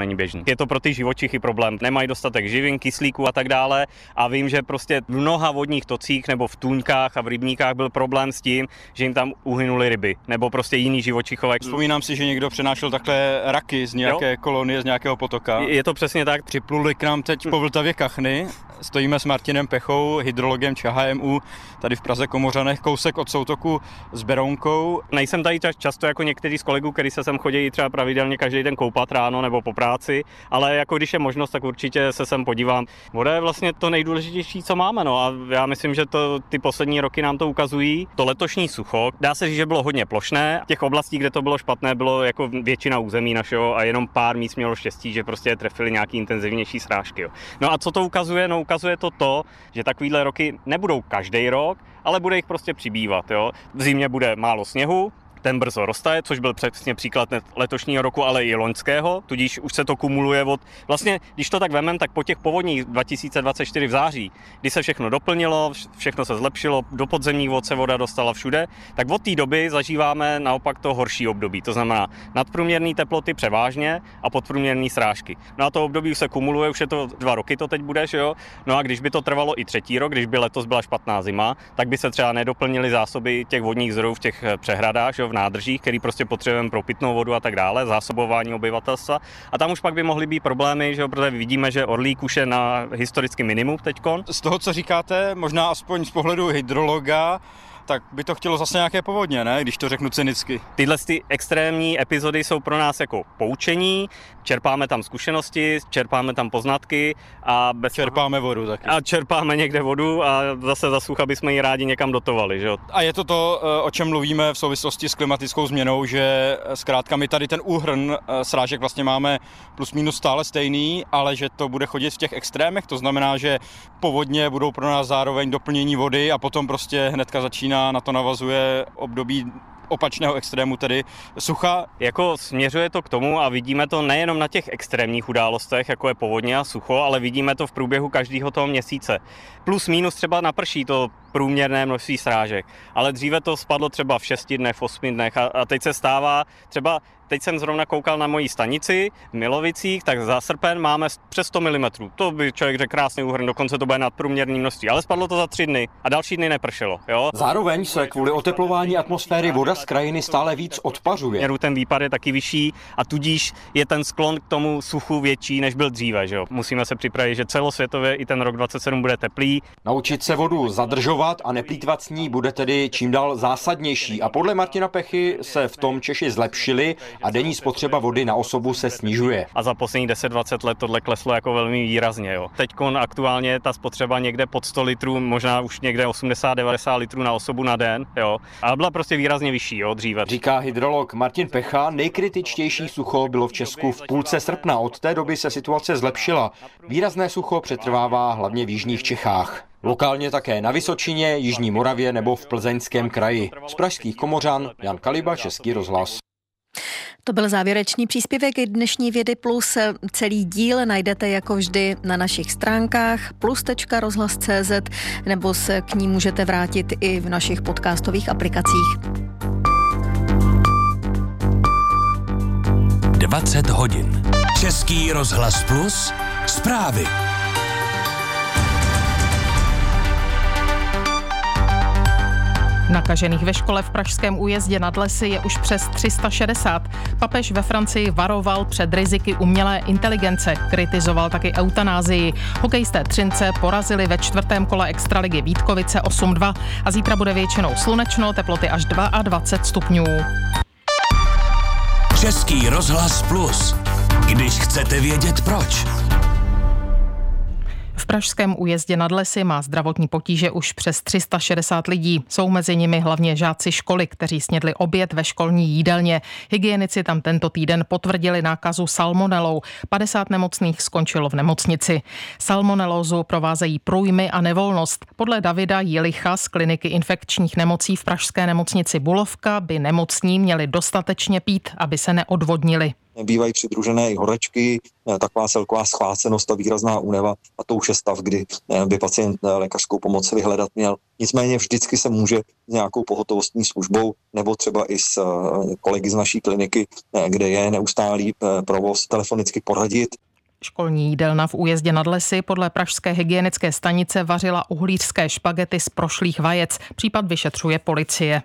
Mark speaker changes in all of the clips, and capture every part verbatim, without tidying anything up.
Speaker 1: není běžný. Je to pro ty živočichy problém. Nemají dostatek živin, kyslíku a tak dále a vím, že prostě v mnoha vodních tocích nebo v tůňkách a v rybníkách byl problém s tím, že jim tam uhynuly ryby nebo prostě jiný živočichové.
Speaker 2: Vzpomínám si, že někdo přenášel takhle raky z nějaké jo? kolonie, z nějakého potoka.
Speaker 1: Je to přesně tak.
Speaker 2: Připluli k nám teď po Vltavě kachny. Stojíme s Martinem Pechou, hydrologem ČHMÚ, tady v Praze Komořanech, kousek od soutoku s Berounkou.
Speaker 1: Nejsem tady často jako někteří z kolegů, kteří se sem chodí třeba pravidelně každý den koupat ráno nebo po práci, ale jako když je možnost, tak určitě se sem podívám. Voda je vlastně to nejdůležitější, co máme, no a já myslím, že to ty poslední roky nám to ukazují. To letošní sucho, dá se říct, že bylo hodně plošné. Těch oblastí, kde to bylo špatné, bylo jako většina území našeho a jenom pár míst mělo štěstí, že prostě trefili nějaký intenzivnější srážky. Jo. No a co to ukazuje? No ukazuje to to, že takovýhle roky nebudou každý rok, ale bude jich prostě přibývat. Jo. V zimě bude málo sněhu, ten brzo roztaje, což byl přesně příklad letošního roku, ale i loňského, tudíž už se to kumuluje od, vlastně, když to tak vemem, tak po těch povodních dva tisíce dvacet čtyři v září, kdy se všechno doplnilo, všechno se zlepšilo, do podzemních vod se voda dostala všude, tak od té doby zažíváme naopak to horší období, to znamená nadprůměrné teploty převážně a podprůměrné srážky. No a to období už se kumuluje, už je to dva roky to teď bude, že jo? No a když by to trvalo i třetí rok, když by letos byla špatná zima, tak by se třeba nedoplnily zásoby těch vodních zdrojů v těch přehradách, že jo? Nádržích, který prostě potřebujeme pro pitnou vodu a tak dále, zásobování obyvatelstva. A tam už pak by mohly být problémy, že protože vidíme, že Orlík už je na historický minimum teďkon.
Speaker 2: Z toho, co říkáte, možná aspoň z pohledu hydrologa, tak by to chtělo zase nějaké povodně, ne? Když to řeknu cynicky.
Speaker 1: Tyhle ty extrémní epizody jsou pro nás jako poučení, čerpáme tam zkušenosti, čerpáme tam poznatky a bez
Speaker 2: čerpáme vodu taky.
Speaker 1: A čerpáme někde vodu a zase za sucha bychom ji rádi někam dotovali, že jo?
Speaker 2: A je to to, o čem mluvíme v souvislosti s klimatickou změnou, že zkrátka my tady ten úhrn srážek vlastně máme plus minus stále stejný, ale že to bude chodit v těch extrémech, to znamená, že povodně budou pro nás zároveň doplnění vody a potom prostě hnedka začíná, na to navazuje období opačného extrému, tedy sucha.
Speaker 1: Jako směřuje to k tomu a vidíme to nejenom na těch extrémních událostech, jako je povodně a sucho, ale vidíme to v průběhu každého toho měsíce. Plus minus třeba naprší to průměrné množství srážek, ale dříve to spadlo třeba v šesti dnech, v osmi dnech a, a teď se stává třeba. Teď jsem zrovna koukal na mojí stanici v Milovicích, tak za srpen máme přes sto milimetrů. To by člověk řekl krásný úhrn, dokonce to bude nadprůměrný množství, ale spadlo to za tři dny a další dny nepršelo. Jo?
Speaker 3: Zároveň se kvůli oteplování atmosféry voda z krajiny stále víc odpařuje.
Speaker 1: Ten výpad je taky vyšší a tudíž je ten sklon k tomu suchu větší, než byl dříve. Že jo? Musíme se připravit, že celosvětově i ten rok dvacet sedm bude teplý.
Speaker 3: Naučit se vodu zadržovat a neplýtvat s ní bude tedy čím dál zásadnější a podle Martina Pechy se v tom Češi zlepšili a denní spotřeba vody na osobu se snižuje.
Speaker 1: A za poslední deset dvacet let tohle kleslo jako velmi výrazně. Jo. Teďkon aktuálně je ta spotřeba někde pod sto litrů, možná už někde osmdesát devadesát litrů na osobu na den. Jo. A byla prostě výrazně vyšší, jo, dříve.
Speaker 3: Říká hydrolog Martin Pecha, nejkritičtější sucho bylo v Česku v půlce srpna. Od té doby se situace zlepšila. Výrazné sucho přetrvává hlavně v jižních Čechách. Lokálně také na Vysočině, Jižní Moravě nebo v Plzeňském kraji. Z pražských Komořan Jan Kaliba, Český rozhlas.
Speaker 4: To byl závěrečný příspěvek dnešní Vědy Plus. Celý díl najdete jako vždy na našich stránkách plus tečka rozhlas tečka cé zet nebo se k ní můžete vrátit i v našich podcastových aplikacích.
Speaker 5: dvacet hodin. Český rozhlas Plus. Zprávy.
Speaker 6: Nakažených ve škole v pražském Újezdě nad Lesy je už přes tři sta šedesát. Papež ve Francii varoval před riziky umělé inteligence. Kritizoval taky eutanázii. Hokejisté Třince porazili ve čtvrtém kole extraligy Vítkovice osm dva a zítra bude většinou slunečno, teploty až dvacet dva stupňů.
Speaker 5: Český rozhlas Plus. Když chcete vědět proč.
Speaker 6: V pražském Újezdě nad Lesy má zdravotní potíže už přes tři sta šedesát lidí. Jsou mezi nimi hlavně žáci školy, kteří snědli oběd ve školní jídelně. Hygienici tam tento týden potvrdili nákazu salmonelou. padesát nemocných skončilo v nemocnici. Salmonelózu provázejí průjmy a nevolnost. Podle Davida Jilicha z kliniky infekčních nemocí v pražské nemocnici Bulovka by nemocní měli dostatečně pít, aby se neodvodnili.
Speaker 7: bývají přidružené i horečky, taková celková schvácenost a výrazná únava a to už je stav, kdy by pacient lékařskou pomoc vyhledat měl. Nicméně vždycky se může s nějakou pohotovostní službou nebo třeba i s kolegy z naší kliniky, kde je neustálý provoz, telefonicky poradit.
Speaker 6: Školní jídelna v Újezdě nad Lesy podle pražské hygienické stanice vařila uhlířské špagety z prošlých vajec. Případ vyšetřuje policie.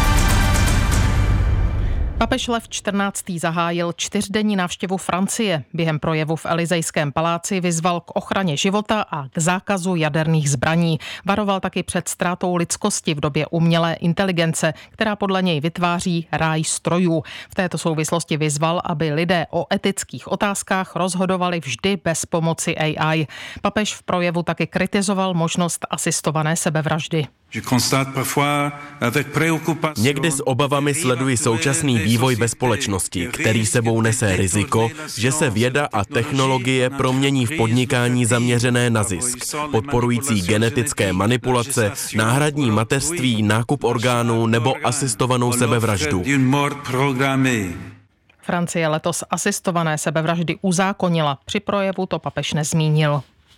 Speaker 6: Papež Lev čtrnáctý zahájil čtyřdenní návštěvu Francie. Během projevu v Elizejském paláci vyzval k ochraně života a k zákazu jaderných zbraní. Varoval taky před ztrátou lidskosti v době umělé inteligence, která podle něj vytváří ráj strojů. V této souvislosti vyzval, aby lidé o etických otázkách rozhodovali vždy bez pomoci A I. Papež v projevu taky kritizoval možnost asistované sebevraždy.
Speaker 8: Někdy s obavami sleduji současný vývoj ve společnosti, který sebou nese riziko, že se věda a technologie promění v podnikání zaměřené na zisk, podporující genetické manipulace, náhradní mateřství, nákup orgánů nebo asistovanou sebevraždu.
Speaker 6: Francie letos asistované sebevraždy uzákonila. Při projevu to papež nezmínil.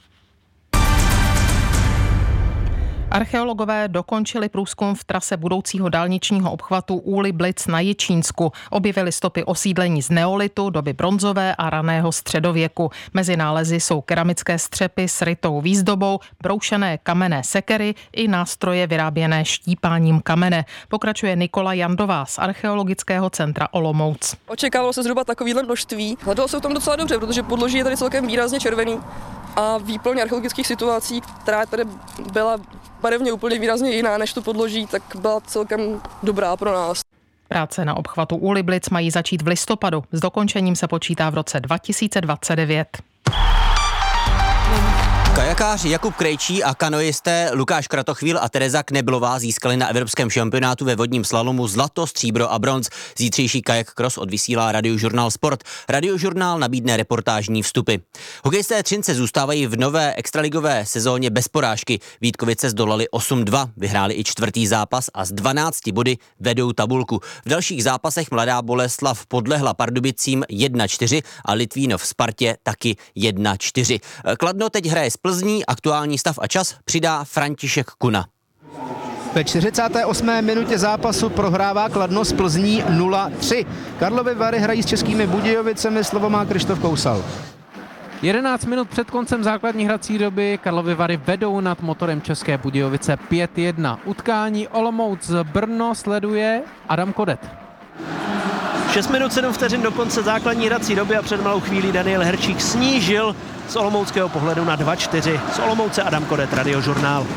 Speaker 6: Archeologové dokončili průzkum v trase budoucího dálničního obchvatu Úly Blic na Jičínsku. Objevili stopy osídlení z neolitu, doby bronzové a raného středověku. Mezi nálezy jsou keramické střepy s rytou výzdobou, broušené kamenné sekery i nástroje vyráběné štípáním kamene. Pokračuje Nikola Jandová z Archeologického centra Olomouc.
Speaker 9: Očekávalo se zhruba takovýhle množství. Hledalo se v tom docela dobře, protože podloží je tady celkem výrazně červený a výplň archeologických situací, která tady byla barevně úplně výrazně jiná než to podloží, tak byla celkem dobrá pro nás.
Speaker 6: Práce na obchvatu Úly Blic mají začít v listopadu. S dokončením se počítá v roce dva tisíce dvacet devět.
Speaker 10: Kajakáři Jakub Krejčí a kanoisté Lukáš Kratochvíl a Tereza Kneblová získali na evropském šampionátu ve vodním slalomu zlato, stříbro a bronz. Zítřejší kajak cross odvysílá Radiožurnál Sport. Radiožurnál nabídne reportážní vstupy. Hokejisté Třince zůstávají v nové extraligové sezóně bez porážky. Vítkovice zdolali osm dva, vyhráli i čtvrtý zápas a z dvanácti body vedou tabulku. V dalších zápasech Mladá Boleslav podlehla Pardubicím jedna čtyři a Litvínov Spartě taky jedna čtyři. Kladno teď hraje s Plzní, aktuální stav a čas přidá František Kuna.
Speaker 11: Ve čtyřicáté osmé minutě zápasu prohrává Kladno s Plzní nula tři. Karlovy Vary hrají s Českými Budějovicemi, slovo má Krištof Kousal.
Speaker 12: jedenáct minut před koncem základní hrací doby Karlovy Vary vedou nad Motorem České Budějovice pět jedna. Utkání Olomouc Brno sleduje Adam Kodet.
Speaker 13: šest minut sedm vteřin do konce základní hrací doby a před malou chvílí Daniel Herčík snížil z olomouckého pohledu na dva čtyři. Z Olomouce Adam Kodet, Radiožurnál.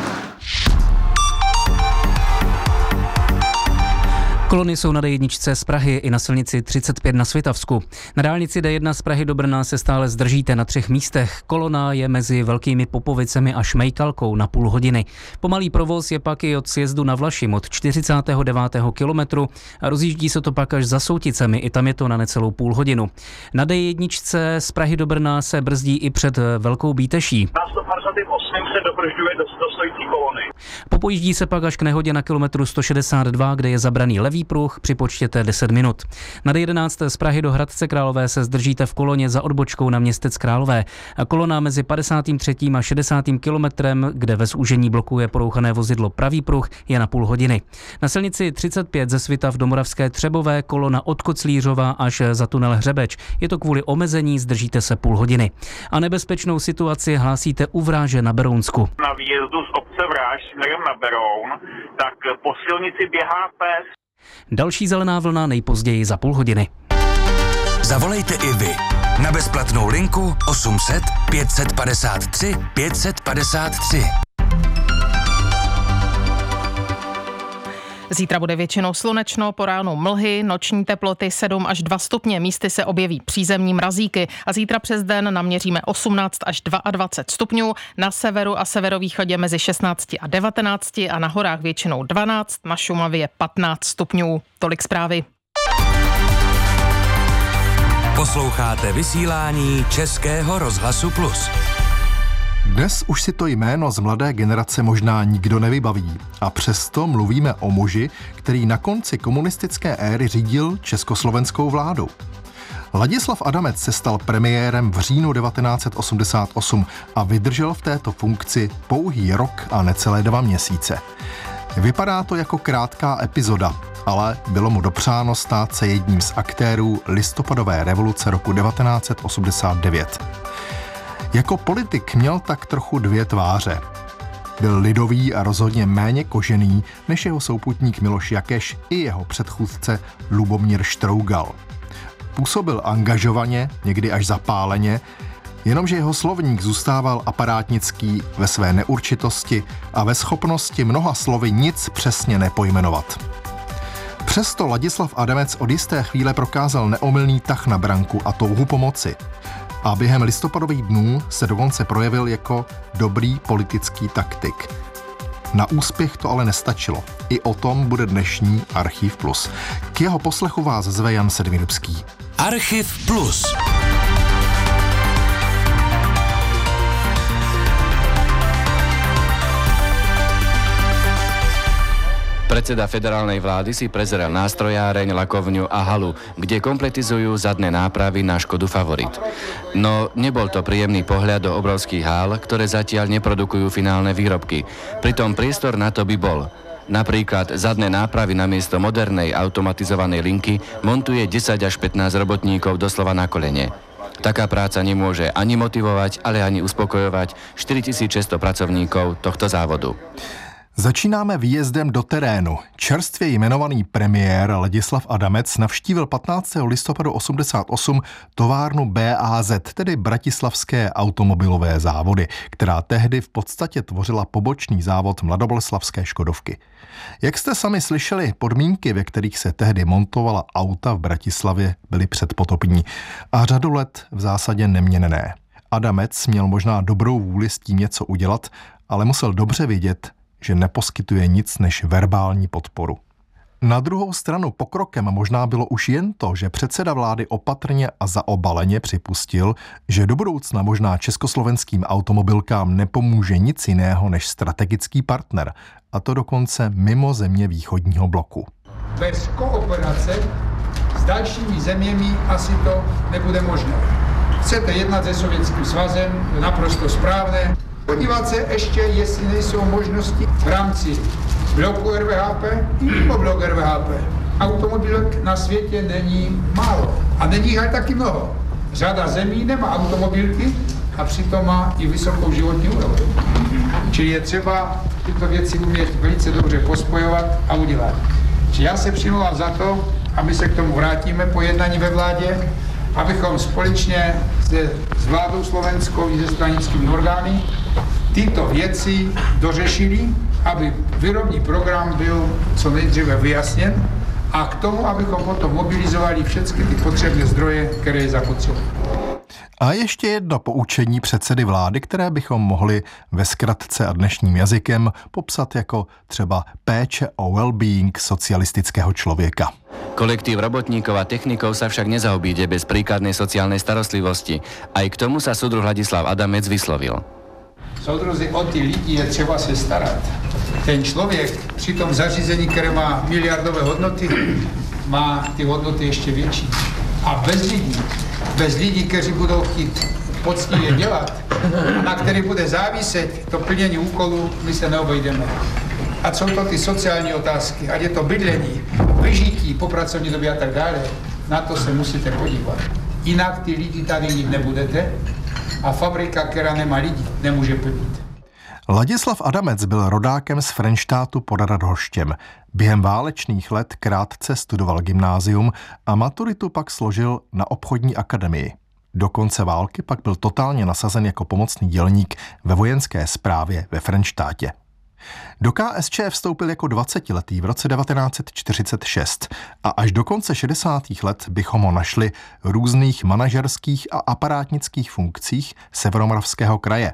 Speaker 14: Kolony jsou na D jedna z Prahy i na silnici třicet pět na Svitavsku. Na dálnici D jedna z Prahy do Brna se stále zdržíte na třech místech. Kolona je mezi Velkými Popovicemi a Šmejkalkou na půl hodiny. Pomalý provoz je pak i od sjezdu na Vlašim od čtyřicátého devátého kilometru a rozjíždí se to pak až za Souticemi, i tam je to na necelou půl hodinu. Na D jedna z Prahy do Brna se brzdí i před Velkou Bíteší.
Speaker 15: Na sto padesát osm se dobržďuje do, do stojící kolony.
Speaker 14: Popojíždí se pak až k nehodě na kilometru sto šedesát dva, kde je zabraný levý pruh, připočtěte deset minut. Na D jedenáct z Prahy do Hradce Králové se zdržíte v koloně za odbočkou na Městec Králové. A kolona mezi padesátým třetím a šedesátým kilometrem, kde ve zúžení blokuje porouchané vozidlo pravý pruh, je na půl hodiny. Na silnici třicet pět ze Svitav do Moravské Třebové kolona od Koclířova až za tunel Hřebeč. Je to kvůli omezení, zdržíte se půl hodiny. A nebezpečnou situaci hlásíte u Vráže na Berounsku.
Speaker 15: Na výjezdu z obce Vráž směrem na Beroun, tak po silnici běhá pes.
Speaker 14: Další zelená vlna nejpozději za půl hodiny.
Speaker 5: Zavolejte i vy na bezplatnou linku osm set pět padesát tři pět padesát tři.
Speaker 6: Zítra bude většinou slunečno, po ránu mlhy, noční teploty sedm až dva stupně, místy se objeví přízemní mrazíky a zítra přes den naměříme osmnáct až dvacet dva stupňů, na severu a severovýchodě mezi šestnáct a devatenáct a na horách většinou dvanáct, na Šumavě patnáct stupňů. Tolik zprávy.
Speaker 5: Posloucháte vysílání Českého rozhlasu Plus.
Speaker 16: Dnes už si to jméno z mladé generace možná nikdo nevybaví. A přesto mluvíme o muži, který na konci komunistické éry řídil československou vládu. Ladislav Adamec se stal premiérem v říjnu devatenáct set osmdesát osm a vydržel v této funkci pouhý rok a necelé dva měsíce. Vypadá to jako krátká epizoda, ale bylo mu dopřáno stát se jedním z aktérů listopadové revoluce roku devatenáct set osmdesát devět. Jako politik měl tak trochu dvě tváře. Byl lidový a rozhodně méně kožený než jeho souputník Miloš Jakeš i jeho předchůdce Lubomír Štrougal. Působil angažovaně, někdy až zapáleně, jenomže jeho slovník zůstával aparátnický ve své neurčitosti a ve schopnosti mnoha slovy nic přesně nepojmenovat. Přesto Ladislav Adamec od jisté chvíle prokázal neomylný tah na branku a touhu pomoci. A během listopadových dnů se dokonce projevil jako dobrý politický taktik. Na úspěch to ale nestačilo. I o tom bude dnešní Archiv Plus. K jeho poslechu vás zve Jan Sedmidubský.
Speaker 5: Archiv Plus.
Speaker 17: Predseda federálnej vlády si prezrel nástrojáreň, lakovňu a halu, kde kompletizujú zadné nápravy na Škodu Favorit. No, nebol to príjemný pohľad do obrovských hál, ktoré zatiaľ neprodukujú finálne výrobky. Pritom priestor na to by bol. Napríklad zadné nápravy namiesto modernej automatizovanej linky montuje desať až pätnásť robotníkov doslova na kolene. Taká práca nemôže ani motivovať, ale ani uspokojovať štyritisícšesťsto pracovníkov tohto závodu.
Speaker 16: Začínáme výjezdem do terénu. Čerstvě jmenovaný premiér Ladislav Adamec navštívil patnáctého listopadu osmdesát osm továrnu bé á zet, tedy Bratislavské automobilové závody, která tehdy v podstatě tvořila pobočný závod mladoboleslavské Škodovky. Jak jste sami slyšeli, podmínky, ve kterých se tehdy montovala auta v Bratislavě, byly předpotopní a řadu let v zásadě neměnné. Adamec měl možná dobrou vůli s tím něco udělat, ale musel dobře vědět, že neposkytuje nic než verbální podporu. Na druhou stranu pokrokem možná bylo už jen to, že předseda vlády opatrně a zaobaleně připustil, že do budoucna možná československým automobilkám nepomůže nic jiného než strategický partner, a to dokonce mimo země východního bloku.
Speaker 18: Bez kooperace s dalšími zeměmi asi to nebude možné. Chcete jednat se Sovětským svazem, naprosto správné. Podívat se ještě, jestli nejsou možnosti v rámci bloku er vé há pé i mimo blok er vé há pé. Automobilek na světě není málo a není jich ale taky mnoho. Řada zemí nemá automobilky a přitom má i vysokou životní úroveň. Čili je třeba tyto věci umět velice dobře pospojovat a udělat. Čili já se přimlouvám za to, a my se k tomu vrátíme po jednání ve vládě, abychom společně se, s vládou slovenskou i se stranickými orgány tyto věci dořešili, aby výrobní program byl co nejdříve vyjasněn a k tomu, abychom potom mobilizovali všechny ty potřebné zdroje, které je zapotřebí.
Speaker 16: A ještě jedno poučení předsedy vlády, které bychom mohli ve zkratce a dnešním jazykem popsat jako třeba péče o well-being socialistického člověka.
Speaker 17: Kolektív robotníkov a technikov sa však nezaobíde bez príkladnej sociálnej starostlivosti. Aj k tomu sa súdruh Ladislav Adamec vyslovil.
Speaker 18: Soudruzi, o ty lidi je třeba se starat. Ten člověk při tom zařízení, které má miliardové hodnoty, má ty hodnoty ještě větší. A bez lidí, bez lidí, kteří budou chtít poctivě dělat a na který bude záviset to plnění úkolů, my se neobejdeme. A jsou to ty sociální otázky, ať je to bydlení, vyžití po pracovní době a tak dále, na to se musíte podívat. Jinak ty lidi tady mít nebudete a fabrika, která nemá lidi, nemůže plnit.
Speaker 16: Ladislav Adamec byl rodákem z Frenštátu pod Radhoštěm. Během válečných let krátce studoval gymnázium a maturitu pak složil na obchodní akademii. Do konce války pak byl totálně nasazen jako pomocný dělník ve vojenské správě ve Frenštátě. Do ká es čé vstoupil jako dvacetiletý v roce devatenáct set čtyřicet šest a až do konce šedesátých let bychom ho našli v různých manažerských a aparátnických funkcích Severomoravského kraje.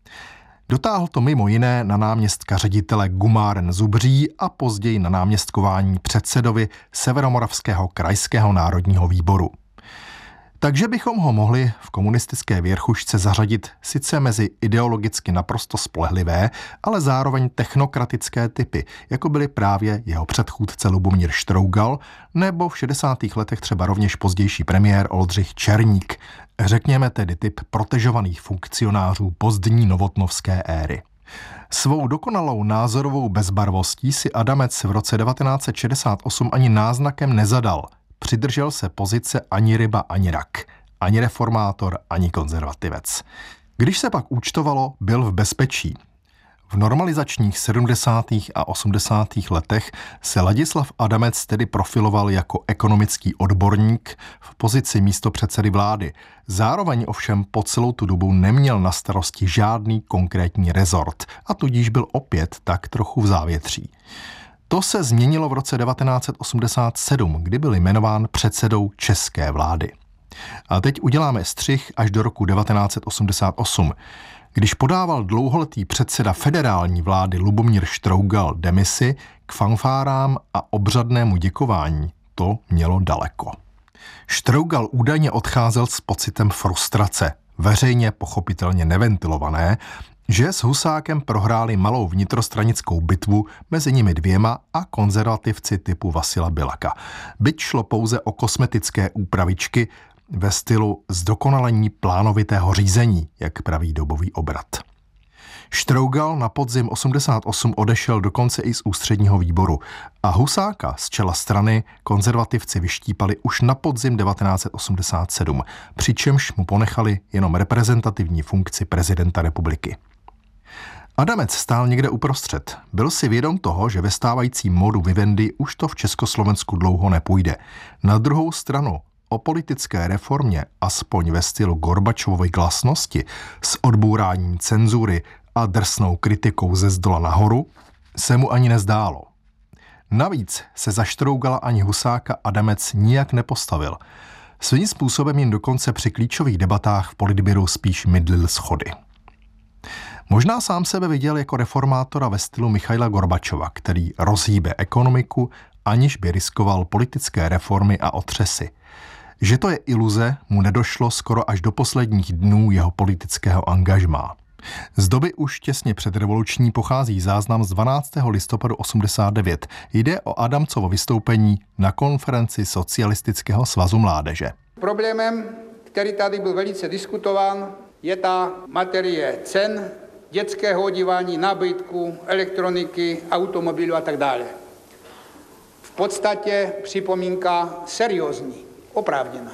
Speaker 16: Dotáhl to mimo jiné na náměstka ředitele Gumáren Zubří a později na náměstkování předsedovi Severomoravského krajského národního výboru. Takže bychom ho mohli v komunistické věrchušce zařadit sice mezi ideologicky naprosto spolehlivé, ale zároveň technokratické typy, jako byli právě jeho předchůdce Lubomír Štrougal nebo v šedesátých letech třeba rovněž pozdější premiér Oldřich Černík. Řekněme tedy typ protežovaných funkcionářů pozdní novotnovské éry. Svou dokonalou názorovou bezbarvostí si Adamec v roce devatenáct set šedesát osm ani náznakem nezadal. Přidržel se pozice ani ryba, ani rak, ani reformátor, ani konzervativec. Když se pak účtovalo, byl v bezpečí. V normalizačních sedmdesátých a osmdesátých letech se Ladislav Adamec tedy profiloval jako ekonomický odborník v pozici místopředsedy vlády. Zároveň ovšem po celou tu dobu neměl na starosti žádný konkrétní rezort a tudíž byl opět tak trochu v závětří. To se změnilo v roce devatenáct set osmdesát sedm, kdy byl jmenován předsedou české vlády. A teď uděláme střih až do roku devatenáct set osmdesát osm. Když podával dlouholetý předseda federální vlády Lubomír Štrougal demisi, k fanfárám a obřadnému děkování to mělo daleko. Štrougal údajně odcházel s pocitem frustrace, veřejně pochopitelně neventilované, že s Husákem prohráli malou vnitrostranickou bitvu mezi nimi dvěma a konzervativci typu Vasila Bilaka. Byť šlo pouze o kosmetické úpravičky ve stylu zdokonalení plánovitého řízení, jak praví dobový obrat. Štrougal na podzim osmdesát osm odešel dokonce i z ústředního výboru a Husáka z čela strany konzervativci vyštípali už na podzim devatenáct set osmdesát sedm, přičemž mu ponechali jenom reprezentativní funkci prezidenta republiky. Adamec stál někde uprostřed. Byl si vědom toho, že ve stávajícím módu Vivendi už to v Československu dlouho nepůjde. Na druhou stranu o politické reformě, aspoň ve stylu Gorbačovovy glasnosti, s odbouráním cenzury a drsnou kritikou ze zdola nahoru, se mu ani nezdálo. Navíc se za Štrougala ani Husáka Adamec nijak nepostavil. Svým způsobem jim dokonce při klíčových debatách v politbíru spíš mydlil schody. Možná sám sebe viděl jako reformátora ve stylu Michaila Gorbačova, který rozhýbe ekonomiku, aniž by riskoval politické reformy a otřesy. Že to je iluze, mu nedošlo skoro až do posledních dnů jeho politického angažmá. Z doby už těsně předrevoluční pochází záznam z dvanáctého listopadu osmdesát devět. Jde o Adamcovo vystoupení na konferenci Socialistického svazu mládeže.
Speaker 18: Problémem, který tady byl velice diskutován, je ta materie cen, dětského odívání, nábytku, elektroniky, automobilu a tak dále. V podstatě připomínka seriózní, oprávněná.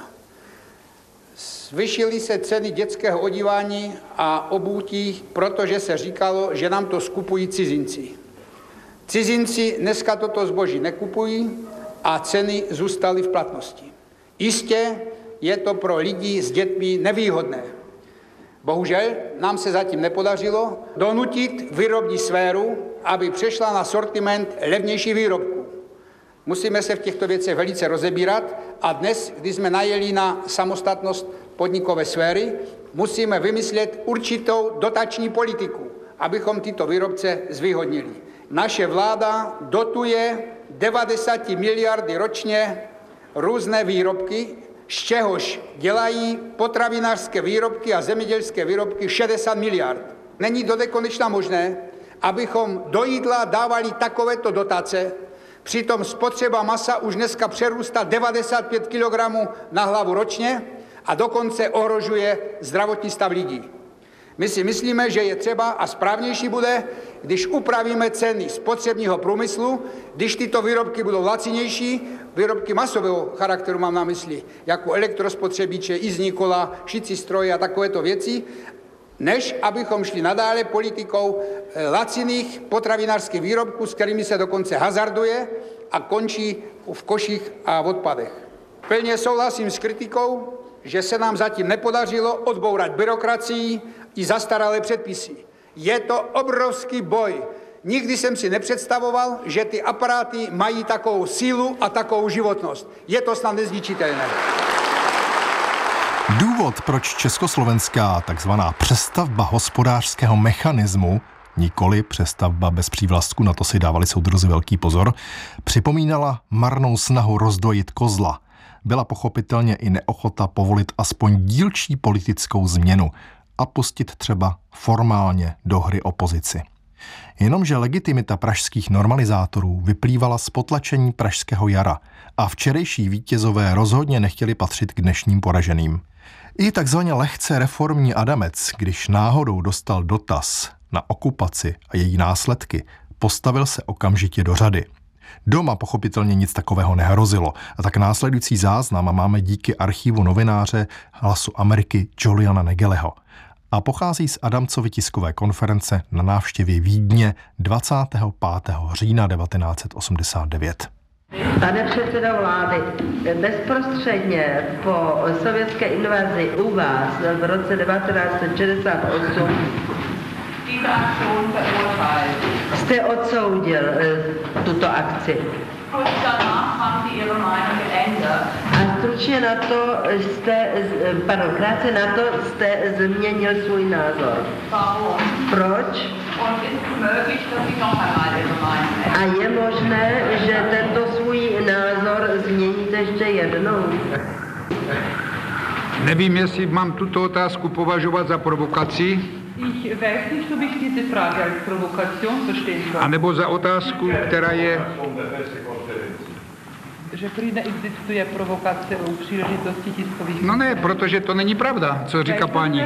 Speaker 18: Zvyšily se ceny dětského odívání a obutí, protože se říkalo, že nám to skupují cizinci. Cizinci dneska toto zboží nekupují a ceny zůstaly v platnosti. Jistě je to pro lidi s dětmi nevýhodné. Bohužel nám se zatím nepodařilo donutit výrobní sféru, aby přešla na sortiment levnější výrobků. Musíme se v těchto věcech velice rozebírat a dnes, když jsme najeli na samostatnost podnikové sféry, musíme vymyslet určitou dotační politiku, abychom tyto výrobce zvýhodnili. Naše vláda dotuje devadesát miliardy ročně různé výrobky, z čehož dělají potravinářské výrobky a zemědělské výrobky šedesát miliard. Není do nekonečna možné, abychom do jídla dávali takovéto dotace, přitom spotřeba masa už dneska přerůstá devadesát pět kilogramů na hlavu ročně a dokonce ohrožuje zdravotní stav lidí. My si myslíme, že je třeba a správnější bude, když upravíme ceny spotřebního průmyslu, když tyto výrobky budou lacinější, výrobky masového charakteru mám na mysli, jako elektrospotřebiče, jízdní kola, šicí stroje a takovéto věci, než abychom šli nadále politikou laciných potravinářských výrobků, s kterými se dokonce hazarduje a končí v koších a v odpadech. Plně souhlasím s kritikou, že se nám zatím nepodařilo odbourat byrokracii i zastaralé předpisy. Je to obrovský boj. Nikdy jsem si nepředstavoval, že ty aparáty mají takovou sílu a takovou životnost. Je to snad nezničitelné.
Speaker 16: Důvod, proč československá takzvaná přestavba hospodářského mechanismu, nikoli přestavba bez přívlastku, na to si dávali soudruzi velký pozor, připomínala marnou snahu rozdvojit kozla, byla pochopitelně i neochota povolit aspoň dílčí politickou změnu a pustit třeba formálně do hry opozici. Jenomže legitimita pražských normalizátorů vyplývala z potlačení pražského jara a včerejší vítězové rozhodně nechtěli patřit k dnešním poraženým. I takzvaně lehce reformní Adamec, když náhodou dostal dotaz na okupaci a její následky, postavil se okamžitě do řady. Doma pochopitelně nic takového nehrozilo a tak následující záznam máme díky archivu novináře Hlasu Ameriky Juliana Negeleho a pochází z Adamcovy tiskové konference na návštěvě Vídně dvacátého pátého října devatenáct set osmdesát devět.
Speaker 19: Pane předsedo vlády, bezprostředně po sovětské invazi u vás v roce devatenáct set šedesát osm jste odsoudil tuto akci. A stručně na to jste, pardon, krátce na to jste změnil svůj názor. Proč? A je možné, že tento svůj názor změníte ještě jednou?
Speaker 18: Nevím, jestli mám tuto otázku považovat za provokaci,
Speaker 20: Ich weiß nicht, ob ich diese Frage als Provokation verstehen soll.
Speaker 18: a nebo za otázku, která je...
Speaker 20: Že prý neexistuje provokace u příležitosti tiskových...
Speaker 18: No ne, protože to není pravda, co říká paní.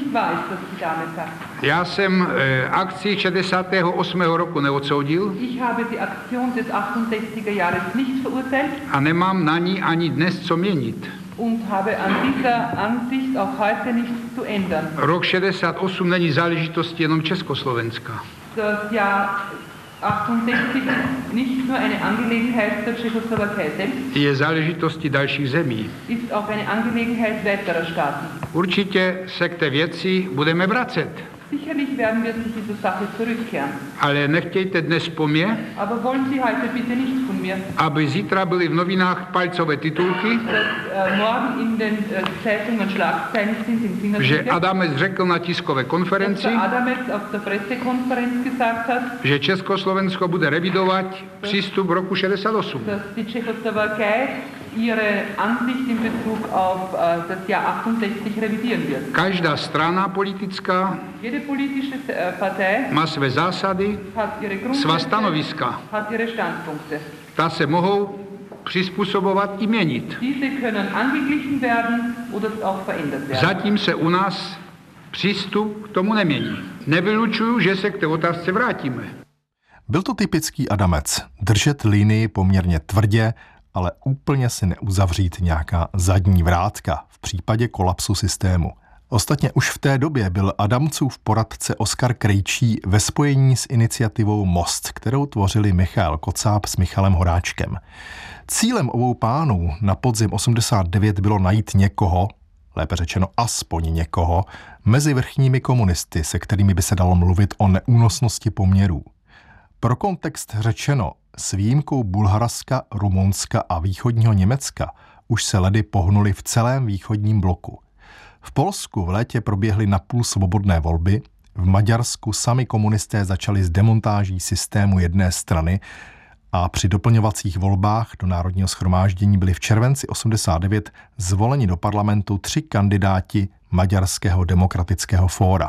Speaker 18: Já jsem eh, akci šedesátého osmého roku neodsoudil
Speaker 20: Ich habe die Aktion des achtundsechziger Jahres nicht verurteilt
Speaker 18: a nemám na ní ani dnes co měnit.
Speaker 20: und habe an dieser Ansicht auch heute nichts zu ändern.
Speaker 18: Rok šedesát osm není záležitostí jenom Československa.
Speaker 20: Das Jahr achtundsechzig ist nicht nur eine Angelegenheit der Tschechoslowakei selbst,
Speaker 18: Je záležitostí dalších zemí.
Speaker 20: ist auch eine Angelegenheit weiterer Staaten.
Speaker 18: Určitě se k té věci budeme vracet.
Speaker 20: Sicherlich werden wir zu dieser Sache zurückkehren.
Speaker 18: Ale nechtějte dnes po mně,
Speaker 20: Aber wollen Sie heute bitte nicht von mir,
Speaker 18: aby zítra byly v novinách palcové titulky,
Speaker 20: dass äh, morgen in den äh, Zeitungen Schlagzeilen sind im
Speaker 18: že
Speaker 20: Fingerspiegel,
Speaker 18: Adamec řekl na tiskové
Speaker 20: dass
Speaker 18: konferenci,
Speaker 20: der Adamec auf der Pressekonferenz gesagt hat,
Speaker 18: že Československo bude revidovat přístup roku šedesát osm.
Speaker 20: dass die Tschechoslowakei ihre Ansicht in Bezug auf äh, das Jahr achtundsechzig revidieren wird.
Speaker 18: Každá strana politická
Speaker 20: Jede politische äh, Partei
Speaker 18: má své zásady,
Speaker 20: hat ihre
Speaker 18: svá
Speaker 20: Grundsätze,
Speaker 18: stanoviska.
Speaker 20: hat ihre Standpunkte.
Speaker 18: Ta se mohou přizpůsobovat i měnit.
Speaker 20: Diese können angeglichen werden oder auch verändert werden.
Speaker 18: Zatím se u nás přístup k tomu nemění. Nevylučuju, že se k té otázce vrátíme.
Speaker 16: Byl to typický Adamec, držet linii poměrně tvrdě, ale úplně si neuzavřít nějaká zadní vrátka v případě kolapsu systému. Ostatně už v té době byl Adamcův poradce Oskar Krejčí ve spojení s iniciativou Most, kterou tvořili Michael Kocáb s Michalem Horáčkem. Cílem obou pánů na podzim osmdesát devět bylo najít někoho, lépe řečeno aspoň někoho, mezi vrchními komunisty, se kterými by se dalo mluvit o neúnosnosti poměrů. Pro kontext řečeno, s výjimkou Bulharska, Rumunska a východního Německa už se ledy pohnuly v celém východním bloku. V Polsku v létě proběhly napůl svobodné volby, v Maďarsku sami komunisté začali s demontáží systému jedné strany a při doplňovacích volbách do Národního shromáždění byli v červenci osmdesát devět zvoleni do parlamentu tři kandidáti Maďarského demokratického fóra.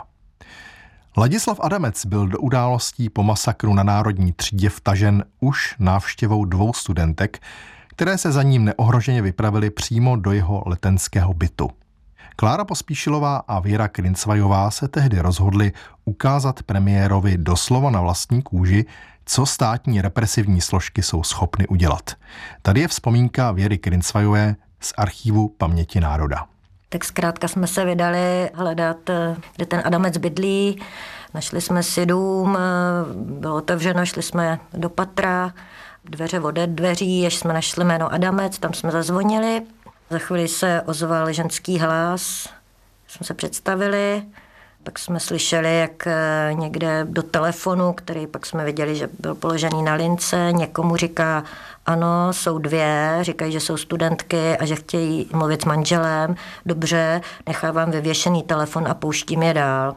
Speaker 16: Ladislav Adamec byl do událostí po masakru na Národní třídě vtažen už návštěvou dvou studentek, které se za ním neohroženě vypravily přímo do jeho letenského bytu. Klára Pospíšilová a Věra Krincvajová se tehdy rozhodly ukázat premiérovi doslova na vlastní kůži, co státní represivní složky jsou schopny udělat. Tady je vzpomínka Věry Krincvajové z archivu Paměti národa.
Speaker 21: Tak zkrátka jsme se vydali hledat, kde ten Adamec bydlí. Našli jsme si dům, bylo otevřeno, šli jsme do patra, dveře ode dveří, až jsme našli jméno Adamec, tam jsme zazvonili. Za chvíli se ozval ženský hlas, jsme se představili, pak jsme slyšeli, jak někde do telefonu, který pak jsme viděli, že byl položený na lince, někomu říká, ano, jsou dvě, říkají, že jsou studentky a že chtějí mluvit s manželem. Dobře, nechávám vyvěšený telefon a pouštím je dál.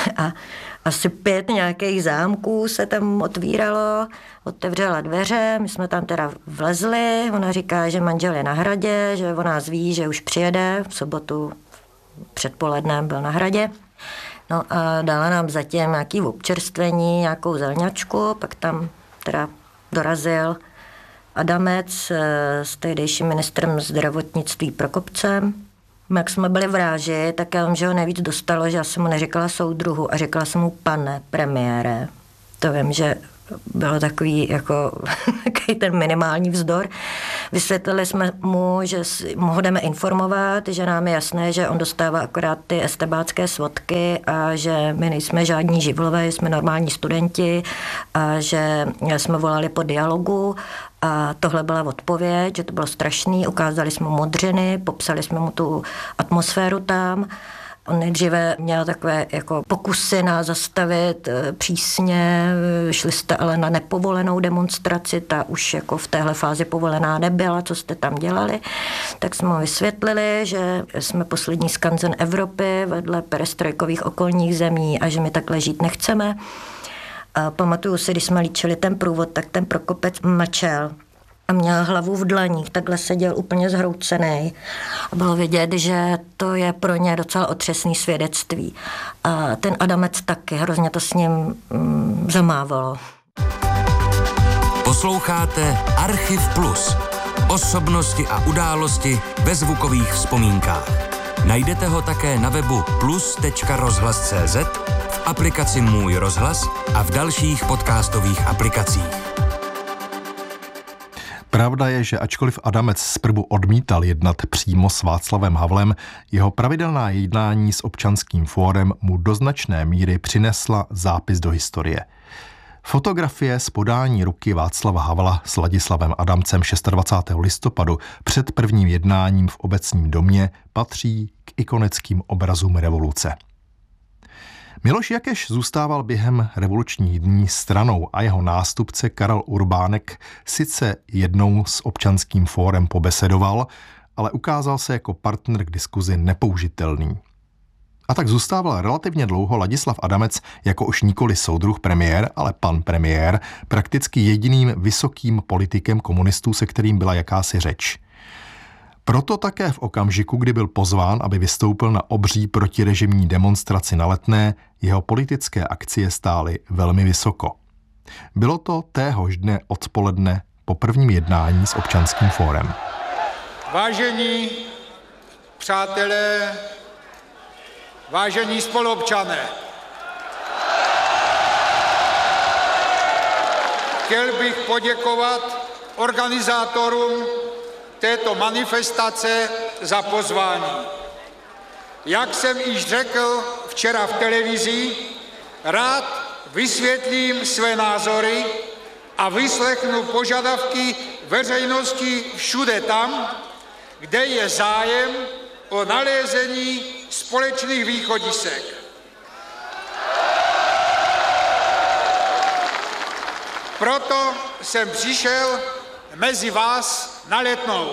Speaker 21: A asi pět nějakých zámků se tam otvíralo, otevřela dveře, my jsme tam teda vlezli, ona říká, že manžel je na hradě, že ona ví, že už přijede, v sobotu předpolednem byl na hradě. No a dala nám zatím nějaký občerstvení, nějakou zelňačku, pak tam teda dorazil Adamec s tehdejším ministrem zdravotnictví Prokopcem. Jak jsme byli v ráži, tak já vím, že ho nejvíc dostalo, že já jsem mu neříkala soudruhu a říkala jsem mu pane premiére. To vím, že bylo takový jako takový ten minimální vzdor. Vysvětlili jsme mu, že mu ho jdeme informovat, že nám je jasné, že on dostává akorát ty estebácké svodky a že my nejsme žádní živlové, jsme normální studenti a že jsme volali po dialogu a tohle byla odpověď, že to bylo strašný. Ukázali jsme mu modřiny, popsali jsme mu tu atmosféru tam. On nejdříve měl takové jako pokusy nás zastavit přísně, šli jste ale na nepovolenou demonstraci, ta už jako v téhle fázi povolená nebyla, co jste tam dělali. Tak jsme mu vysvětlili, že jsme poslední skanzen Evropy vedle perestrojkových okolních zemí a že my takhle žít nechceme. A pamatuju si, když jsme líčili ten průvod, tak ten Prokopec mlčel a měl hlavu v dlaních, takhle seděl úplně zhroucený. A bylo vidět, že to je pro ně docela otřesný svědectví. A ten Adamec taky, hrozně to s ním mm, zamávalo.
Speaker 5: Posloucháte Archiv Plus. Osobnosti a události ve zvukových vzpomínkách. Najdete ho také na webu plus tečka rozhlas tečka cé zet, v aplikaci Můj rozhlas a v dalších podcastových aplikacích.
Speaker 16: Pravda je, že ačkoliv Adamec zprvu odmítal jednat přímo s Václavem Havlem, jeho pravidelná jednání s Občanským fórem mu do značné míry přinesla zápis do historie. Fotografie z podání ruky Václava Havla s Ladislavem Adamcem dvacátého šestého listopadu před prvním jednáním v Obecním domě patří k ikonickým obrazům revoluce. Miloš Jakeš zůstával během revolučních dní stranou a jeho nástupce Karel Urbánek sice jednou s Občanským fórem pobesedoval, ale ukázal se jako partner k diskuzi nepoužitelný. A tak zůstával relativně dlouho Ladislav Adamec jako už nikoli soudruh premiér, ale pan premiér, prakticky jediným vysokým politikem komunistů, se kterým byla jakási řeč. Proto také v okamžiku, kdy byl pozván, aby vystoupil na obří protirežimní demonstraci na Letné, jeho politické akcie stály velmi vysoko. Bylo to téhož dne odpoledne po prvním jednání s Občanským fórem.
Speaker 18: Vážení přátelé, vážení spoluobčané, chtěl bych poděkovat organizátorům této manifestace za pozvání. Jak jsem již řekl včera v televizi, rád vysvětlím své názory a vyslechnu požadavky veřejnosti všude tam, kde je zájem o nalézení společných východisek. Proto jsem přišel mezi vás na Letnou.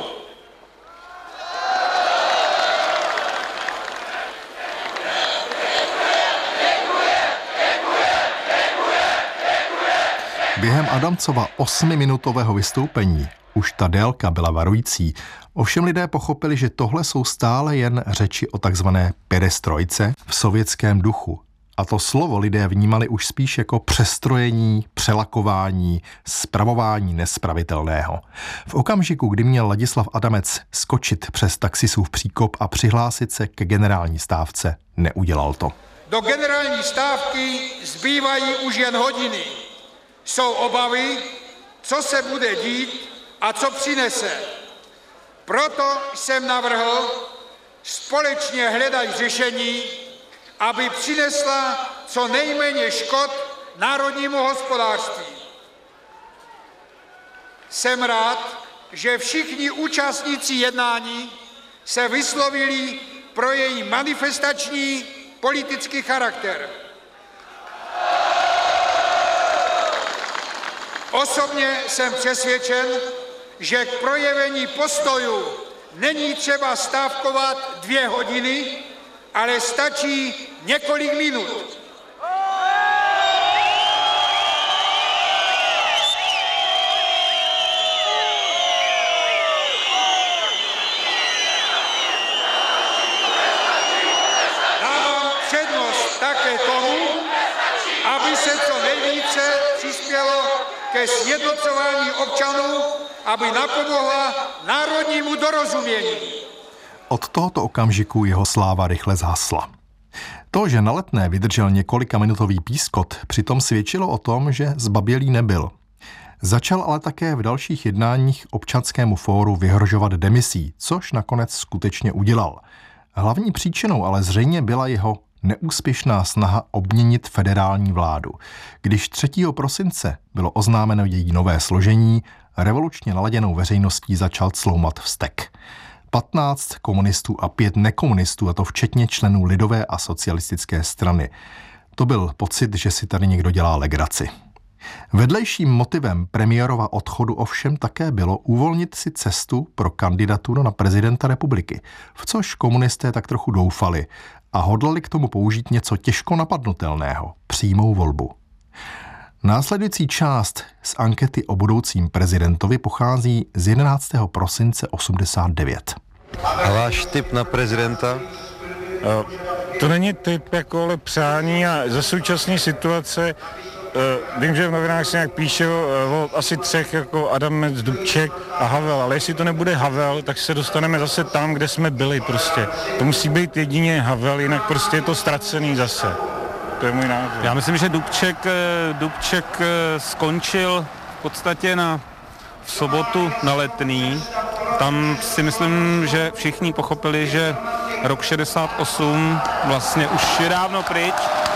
Speaker 16: Během Adamcova osmiminutového vystoupení už ta délka byla varující. Ovšem lidé pochopili, že tohle jsou stále jen řeči o takzvané perestrojce v sovětském duchu. A to slovo lidé vnímali už spíš jako přestrojení, přelakování, spravování nespravitelného. V okamžiku, kdy měl Ladislav Adamec skočit přes taxisův příkop a přihlásit se ke generální stávce, neudělal to.
Speaker 18: Do generální stávky zbývají už jen hodiny. Jsou obavy, co se bude dít a co přinese. Proto jsem navrhl společně hledat řešení, aby přinesla co nejméně škod národnímu hospodářství. Jsem rád, že všichni účastníci jednání se vyslovili pro její manifestační politický charakter. Osobně jsem přesvědčen, že k projevení postojů není třeba stávkovat dvě hodiny, ale stačí několik minut. přednost také tomu, aby se co nejvíce přispělo ke sjednocování občanů, aby napomohla národnímu dorozumění.
Speaker 16: Od tohoto okamžiku jeho sláva rychle zhasla. To, že na Letné vydržel několika minutový pískot, přitom svědčilo o tom, že zbabělý nebyl. Začal ale také v dalších jednáních občanskému fóru vyhrožovat demisí, což nakonec skutečně udělal. Hlavní příčinou ale zřejmě byla jeho neúspěšná snaha obměnit federální vládu. Když třetího prosince bylo oznámeno její nové složení, revolučně naladěnou veřejností začal cloumat vztek. patnáct komunistů a pět nekomunistů, a to včetně členů Lidové a socialistické strany. To byl pocit, že si tady někdo dělá legraci. Vedlejším motivem premiérova odchodu ovšem také bylo uvolnit si cestu pro kandidaturu na prezidenta republiky, v což komunisté tak trochu doufali a hodlali k tomu použít něco těžko napadnutelného, přímou volbu. Následující část z ankety o budoucím prezidentovi pochází z jedenáctého prosince osmdesát devět.
Speaker 2: A váš tip na prezidenta?
Speaker 22: To není tip jako ale přání a za současné situace vím, že v novinách se nějak píše o asi třech jako Adamec, Dubček a Havel, ale jestli to nebude Havel, tak se dostaneme zase tam, kde jsme byli prostě. To musí být jedině Havel, jinak prostě je to ztracený zase. To je můj názor.
Speaker 23: Já myslím, že Dubček, Dubček skončil v podstatě na v sobotu na Letný. Tam si myslím, že všichni pochopili, že rok šedesát osm vlastně už je dávno pryč.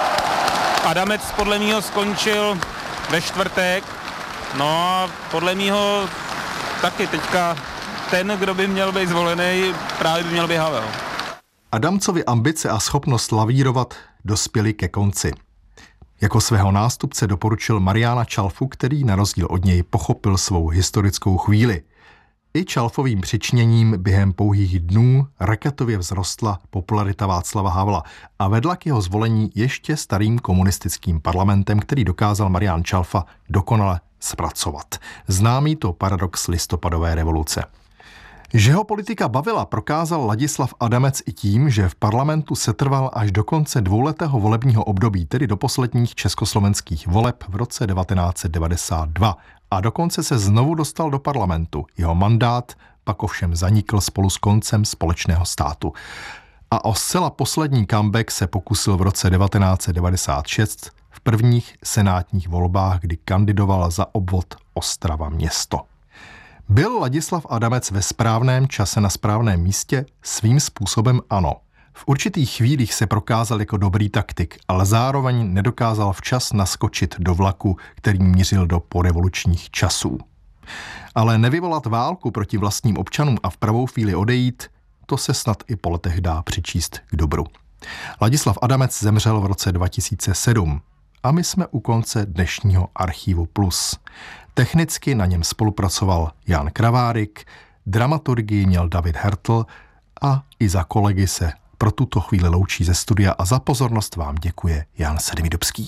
Speaker 23: Adamec podle mýho skončil ve čtvrtek, no a podle mýho taky teďka ten, kdo by měl být zvolený, právě by měl být Havel.
Speaker 16: Adamcovi ambice a schopnost lavírovat dospěli ke konci. Jako svého nástupce doporučil Mariána Čalfu, který na rozdíl od něj pochopil svou historickou chvíli. I Čalfovým přičiněním během pouhých dnů raketově vzrostla popularita Václava Havla a vedla k jeho zvolení ještě starým komunistickým parlamentem, který dokázal Marián Čalfa dokonale zpracovat. Známý to paradox listopadové revoluce. Že ho politika bavila, prokázal Ladislav Adamec i tím, že v parlamentu setrval až do konce dvouletého volebního období, tedy do posledních československých voleb v roce devatenáct set devadesát dva. A dokonce se znovu dostal do parlamentu. Jeho mandát pak ovšem zanikl spolu s koncem společného státu. A o zcela poslední comeback se pokusil v roce devatenáct set devadesát šest v prvních senátních volbách, kdy kandidoval za obvod Ostrava město. Byl Ladislav Adamec ve správném čase na správném místě? Svým způsobem ano. V určitých chvílích se prokázal jako dobrý taktik, ale zároveň nedokázal včas naskočit do vlaku, který mířil do porevolučních časů. Ale nevyvolat válku proti vlastním občanům a v pravou chvíli odejít, to se snad i po letech dá přičíst k dobru. Ladislav Adamec zemřel v roce dva tisíce sedm a my jsme u konce dnešního Archivu Plus. Technicky na něm spolupracoval Jan Kravárik, dramaturgii měl David Hertl a i za kolegy se pro tuto chvíli loučí ze studia a za pozornost vám děkuje Jan Sedmidubský.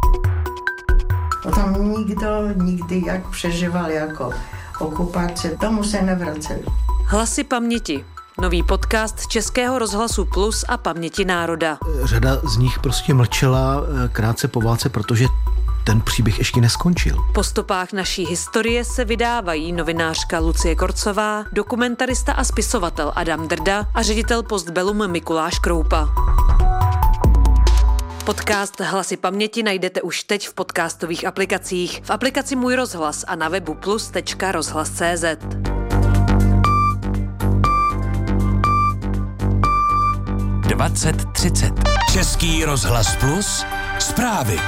Speaker 24: O tom nikdo nikdy jak přežíval jako okupaci, tomu se nevraceli.
Speaker 25: Hlasy paměti. Nový podcast Českého rozhlasu Plus a Paměti národa.
Speaker 26: Řada z nich prostě mlčela krátce po válce, protože ten příběh ještě neskončil.
Speaker 25: Po stopách naší historie se vydávají novinářka Lucie Korcová, dokumentarista a spisovatel Adam Drda a ředitel Postbellum Mikuláš Kroupa. Podcast Hlasy paměti najdete už teď v podcastových aplikacích, v aplikaci Můj rozhlas a na webu plus tečka rozhlas tečka cé zet.
Speaker 5: dvacet třicet. Český rozhlas Plus. Zprávy.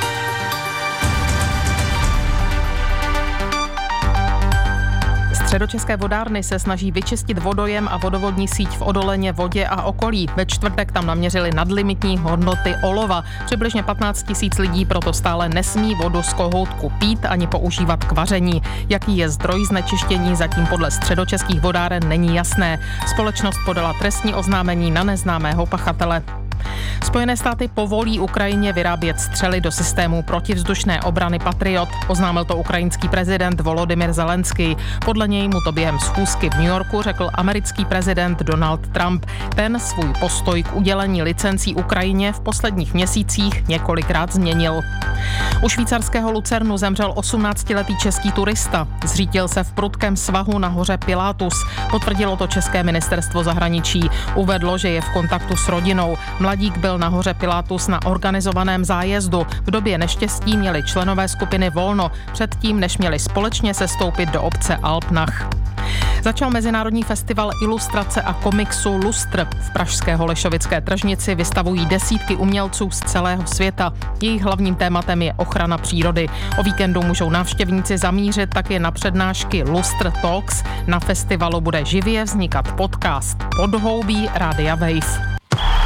Speaker 6: Středočeské vodárny se snaží vyčistit vodojem a vodovodní síť v Odoleně, Vodě a okolí. Ve čtvrtek tam naměřili nadlimitní hodnoty olova. Přibližně patnáct tisíc lidí proto stále nesmí vodu z kohoutku pít ani používat k vaření. Jaký je zdroj znečištění, zatím podle středočeských vodáren není jasné. Společnost podala trestní oznámení na neznámého pachatele. Spojené státy povolí Ukrajině vyrábět střely do systému protivzdušné obrany Patriot. Oznámil to ukrajinský prezident Volodymyr Zelenský. Podle něj mu to během schůzky v New Yorku řekl americký prezident Donald Trump. Ten svůj postoj k udělení licencí Ukrajině v posledních měsících několikrát změnil. U švýcarského Lucernu zemřel osmnáctiletý český turista. Zřítil se v prudkém svahu na hoře Pilatus. Potvrdilo to české ministerstvo zahraničí. Uvedlo, že je v kontaktu s rodinou. Mladík byl na hoře Pilatus na organizovaném zájezdu. V době neštěstí měli členové skupiny volno, předtím než měli společně sestoupit do obce Alpnach. Začal mezinárodní festival ilustrace a komiksu Lustr. V pražské Holešovické tržnici vystavují desítky umělců z celého světa. Jejich hlavním tématem je ochrana přírody. O víkendu můžou návštěvníci zamířit také na přednášky Lustr Talks. Na festivalu bude živě vznikat podcast Podhoubí Rádia Wave.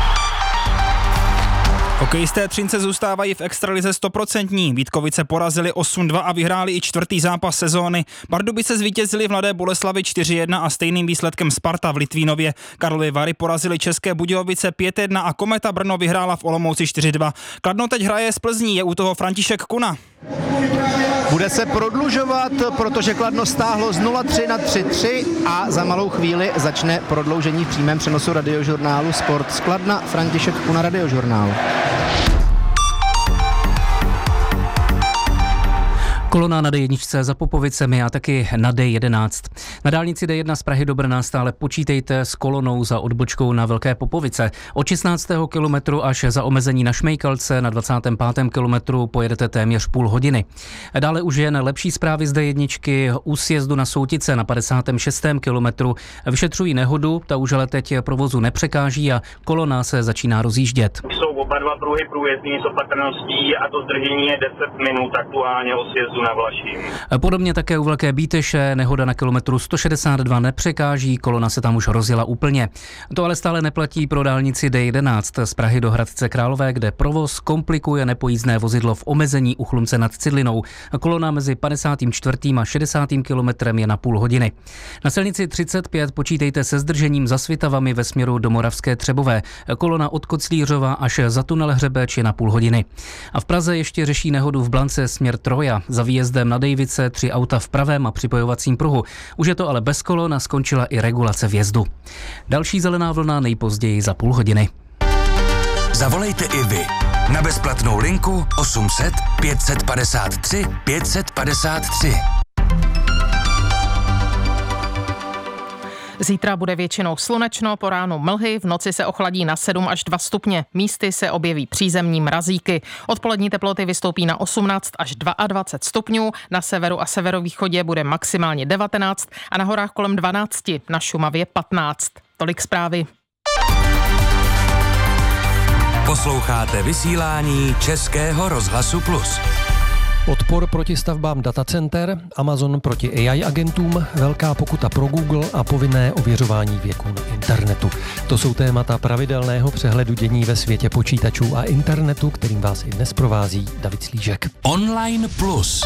Speaker 1: Hokejisté Třince zůstávají v extralize stoprocentní. Vítkovice porazili osm dva a vyhráli i čtvrtý zápas sezóny. Pardubice zvítězili v Mladé Boleslavi čtyři jedna a stejným výsledkem Sparta v Litvínově. Karlovy Vary porazili České Budějovice pět jedna a Kometa Brno vyhrála v Olomouci čtyři dva. Kladno teď hraje z Plzní, je u toho František Kuna.
Speaker 11: Bude se prodlužovat, protože Kladno stáhlo z nula tři na tři tři a za malou chvíli začne prodloužení v přímém přenosu radiožurnálu Sport z Kladna. František Kuna, Radiožurnál.
Speaker 14: Kolona na D jedna za Popovicemi a taky na D jedenáct. Na dálnici D jedna z Prahy do Brna stále počítejte s kolonou za odbočkou na Velké Popovice. Od šestnáctého kilometru až za omezení na Šmejkalce na dvacátém pátém kilometru pojedete téměř půl hodiny. Dále už jen lepší zprávy z D jedna u sjezdu na Soutice na padesátém šestém kilometru. Vyšetřují nehodu, ta už ale teď provozu nepřekáží a kolona se začíná rozjíždět.
Speaker 15: Jsou oba dva pruhy průjezdní s opatrností a to zdržení je deset minut aktuálně o sjezdu na Vlaším.
Speaker 14: Podobně také u Velké Bíteše nehoda na kilometru sto šedesát dva nepřekáží, kolona se tam už rozjela úplně. To ale stále neplatí pro dálnici D jedenáct z Prahy do Hradce Králové, kde provoz komplikuje nepojízdné vozidlo v omezení u Chlumce nad Cidlinou. Kolona mezi padesátým čtvrtým a šedesátým kilometrem je na půl hodiny. Na silnici třicet pět počítejte se zdržením za Svitavami ve směru do Moravské Třebové. Kolona od Koclířova až za tunel Hřebeč je na půl hodiny. A v Praze ještě řeší nehodu v Blance směr Troja. Za výjezdem na Dejvice tři auta v pravém a připojovacím pruhu. Už je to ale bez kolon a skončila i regulace vjezdu. Další zelená vlna nejpozději za půl hodiny.
Speaker 5: Zavolejte i vy na bezplatnou linku osm set pět set padesát tři pět set padesát tři.
Speaker 6: Zítra bude většinou slunečno, po ránu mlhy, v noci se ochladí na sedm až dva stupně. Místy se objeví přízemní mrazíky. Odpolední teploty vystoupí na osmnáct až dvacet dva stupňů, na severu a severovýchodě bude maximálně devatenáct a na horách kolem dvanáct, na Šumavě patnáct. Tolik zprávy.
Speaker 5: Posloucháte vysílání Českého rozhlasu Plus.
Speaker 3: Odpor proti stavbám datacenter, Amazon proti A I agentům, velká pokuta pro Google a povinné ověřování věku na internetu. To jsou témata pravidelného přehledu dění ve světě počítačů a internetu, kterým vás i dnes provází David Slížek.
Speaker 5: Online Plus.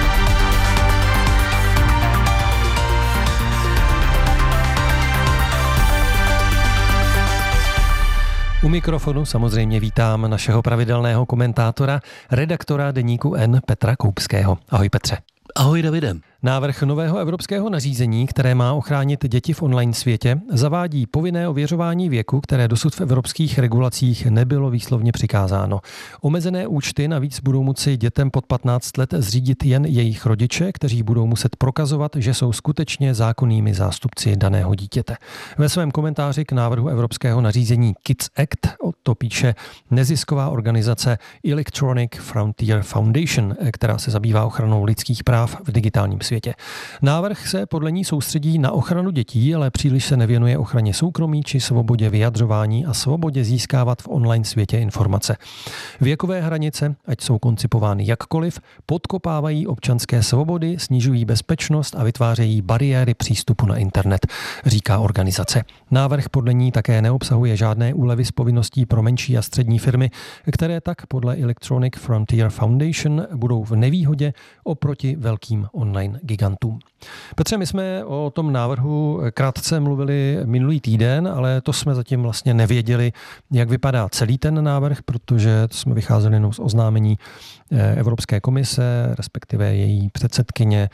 Speaker 3: U mikrofonu samozřejmě vítám našeho pravidelného komentátora, redaktora deníku N Petra Koupského. Ahoj Petře.
Speaker 4: Ahoj Davide.
Speaker 3: Návrh nového evropského nařízení, které má ochránit děti v online světě, zavádí povinné ověřování věku, které dosud v evropských regulacích nebylo výslovně přikázáno. Omezené účty navíc budou moci dětem pod patnáct let zřídit jen jejich rodiče, kteří budou muset prokazovat, že jsou skutečně zákonnými zástupci daného dítěte. Ve svém komentáři k návrhu evropského nařízení Kids Act to píše nezisková organizace Electronic Frontier Foundation, která se zabývá ochranou lidských práv v digitálním světě. Návrh se podle ní soustředí na ochranu dětí, ale příliš se nevěnuje ochraně soukromí či svobodě vyjadřování a svobodě získávat v online světě informace. Věkové hranice, ať jsou koncipovány jakkoliv, podkopávají občanské svobody, snižují bezpečnost a vytvářejí bariéry přístupu na internet, říká organizace. Návrh podle ní také neobsahuje žádné úlevy z povinností pro menší a střední firmy, které tak podle Electronic Frontier Foundation budou v nevýhodě oproti velkým online gigantům. Petře, my jsme o tom návrhu krátce mluvili minulý týden, ale to jsme zatím vlastně nevěděli, jak vypadá celý ten návrh, protože jsme vycházeli jenom z oznámení Evropské komise, respektive její předsedkyně,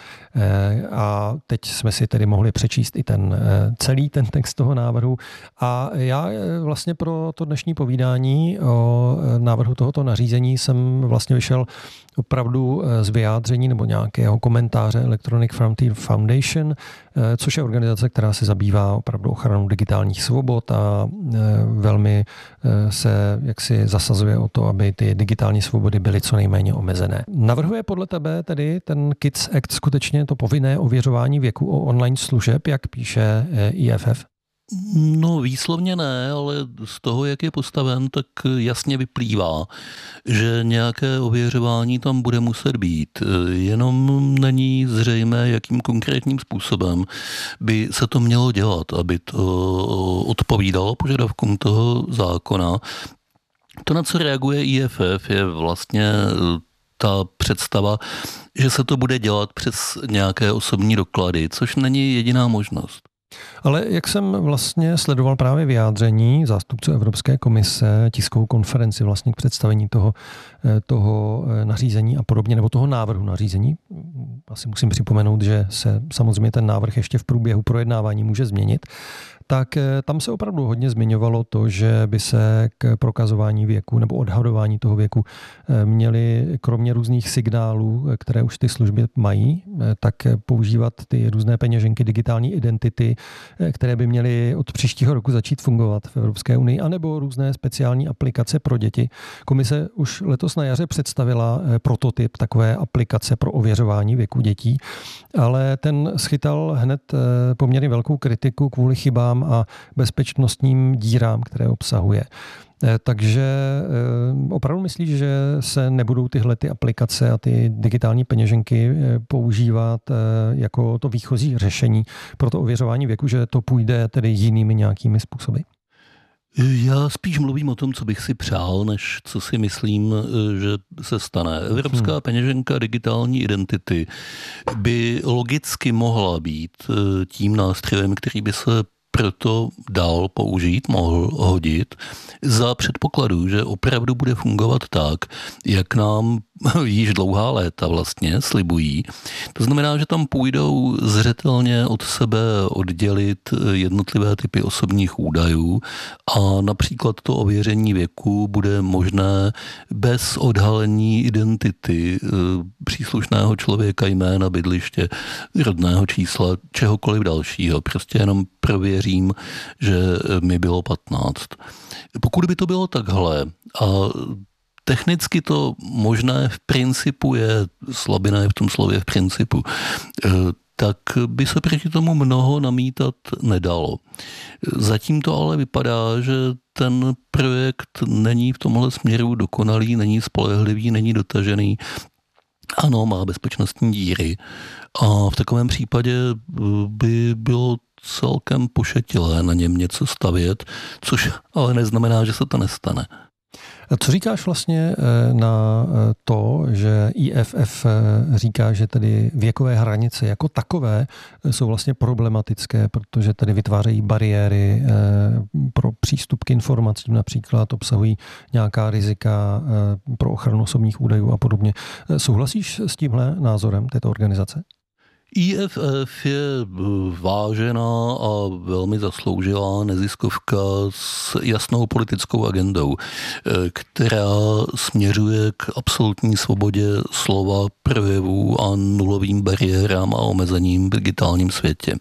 Speaker 3: a teď jsme si tedy mohli přečíst i ten celý ten text toho návrhu. A já vlastně pro to dnešní povídání o návrhu tohoto nařízení jsem vlastně vyšel opravdu z vyjádření nebo nějakého komentáře Electronic Frontier Foundation, což je organizace, která se zabývá opravdu ochranou digitálních svobod a velmi se jaksi zasazuje o to, aby ty digitální svobody byly co nejméně omezené. Navrhuje podle tebe tedy ten Kids Act skutečně to povinné ověřování věku o online služeb, jak píše I F F?
Speaker 4: No výslovně ne, ale z toho, jak je postaven, tak jasně vyplývá, že nějaké ověřování tam bude muset být. Jenom není zřejmé, jakým konkrétním způsobem by se to mělo dělat, aby to odpovídalo požadavkům toho zákona. To, na co reaguje I F F, je vlastně ta představa, že se to bude dělat přes nějaké osobní doklady, což není jediná možnost.
Speaker 3: Ale jak jsem vlastně sledoval právě vyjádření zástupců Evropské komise, tiskovou konferenci vlastně k představení toho, toho nařízení a podobně, nebo toho návrhu nařízení, asi musím připomenout, že se samozřejmě ten návrh ještě v průběhu projednávání může změnit, tak tam se opravdu hodně zmiňovalo to, že by se k prokazování věku nebo odhadování toho věku měly kromě různých signálů, které už ty služby mají, tak používat ty různé peněženky, digitální identity, které by měly od příštího roku začít fungovat v Evropské unii, anebo různé speciální aplikace pro děti. Komise už letos na jaře představila prototyp takové aplikace pro ověřování věku dětí, ale ten schytal hned poměrně velkou kritiku kvůli chybám a bezpečnostním dírám, které obsahuje. Takže opravdu myslíš, že se nebudou tyhle ty aplikace a ty digitální peněženky používat jako to výchozí řešení pro to ověřování věku, že to půjde tedy jinými nějakými způsoby?
Speaker 4: Já spíš mluvím o tom, co bych si přál, než co si myslím, že se stane. Evropská hmm. peněženka digitální identity by logicky mohla být tím nástrojem, který by se proto dál použít, mohl hodit, za předpokladu, že opravdu bude fungovat tak, jak nám již dlouhá léta vlastně slibují. To znamená, že tam půjdou zřetelně od sebe oddělit jednotlivé typy osobních údajů a například to ověření věku bude možné bez odhalení identity příslušného člověka, jména, bydliště, rodného čísla, čehokoliv dalšího. Prostě jenom prověřím, že mi bylo patnáct. Pokud by to bylo takhle a technicky to možné v principu je, slabina je v tom slově v principu, tak by se proti tomu mnoho namítat nedalo. Zatím to ale vypadá, že ten projekt není v tomhle směru dokonalý, není spolehlivý, není dotažený. Ano, má bezpečnostní díry a v takovém případě by bylo celkem pošetilé na něm něco stavět, což ale neznamená, že se to nestane.
Speaker 3: Co říkáš vlastně na to, že I F F říká, že tedy věkové hranice jako takové jsou vlastně problematické, protože tedy vytvářejí bariéry pro přístup k informacím, například obsahují nějaká rizika pro ochranu osobních údajů a podobně. Souhlasíš s tímhle názorem této organizace?
Speaker 4: I F F je vážená a velmi zasloužilá neziskovka s jasnou politickou agendou, která směřuje k absolutní svobodě slova, projevů a nulovým bariérám a omezením v digitálním světě.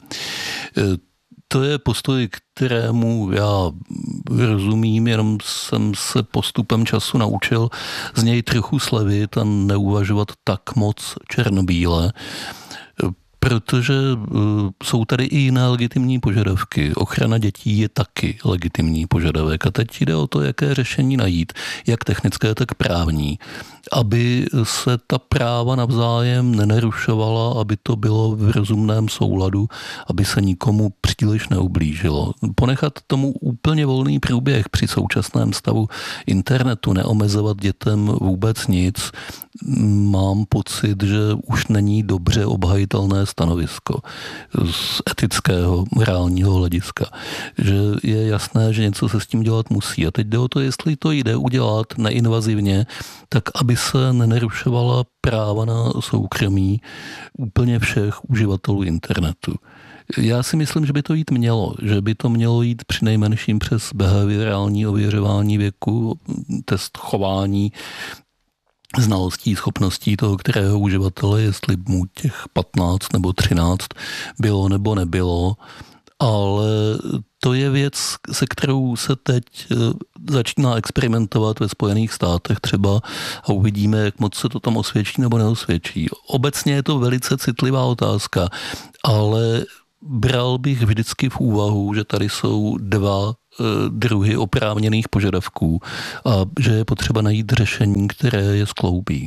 Speaker 4: To je postoj, kterému já rozumím, jenom jsem se postupem času naučil z něj trochu slevit a neuvažovat tak moc černobíle. protože uh, jsou tady i jiné legitimní požadavky. Ochrana dětí je taky legitimní požadavek. A teď jde o to, jaké řešení najít, jak technické, tak právní, aby se ta práva navzájem nenarušovala, aby to bylo v rozumném souladu, aby se nikomu příliš neublížilo. Ponechat tomu úplně volný průběh při současném stavu internetu, neomezovat dětem vůbec nic, mám pocit, že už není dobře obhajitelné stanovisko z etického, morálního hlediska. Že je jasné, že něco se s tím dělat musí. A teď jde o to, jestli to jde udělat neinvazivně, tak aby se nenarušovala práva na soukromí úplně všech uživatelů internetu. Já si myslím, že by to jít mělo, že by to mělo jít přinejmenším přes behaviorální ověřování věku, test chování, znalostí, schopností toho, kterého uživatele, jestli mu těch patnáct nebo třináct bylo nebo nebylo, ale to je věc, se kterou se teď začíná experimentovat ve Spojených státech třeba a uvidíme, jak moc se to tam osvědčí nebo neosvědčí. Obecně je to velice citlivá otázka, ale bral bych vždycky v úvahu, že tady jsou dva druhy oprávněných požadavků a že je potřeba najít řešení, které je skloubí.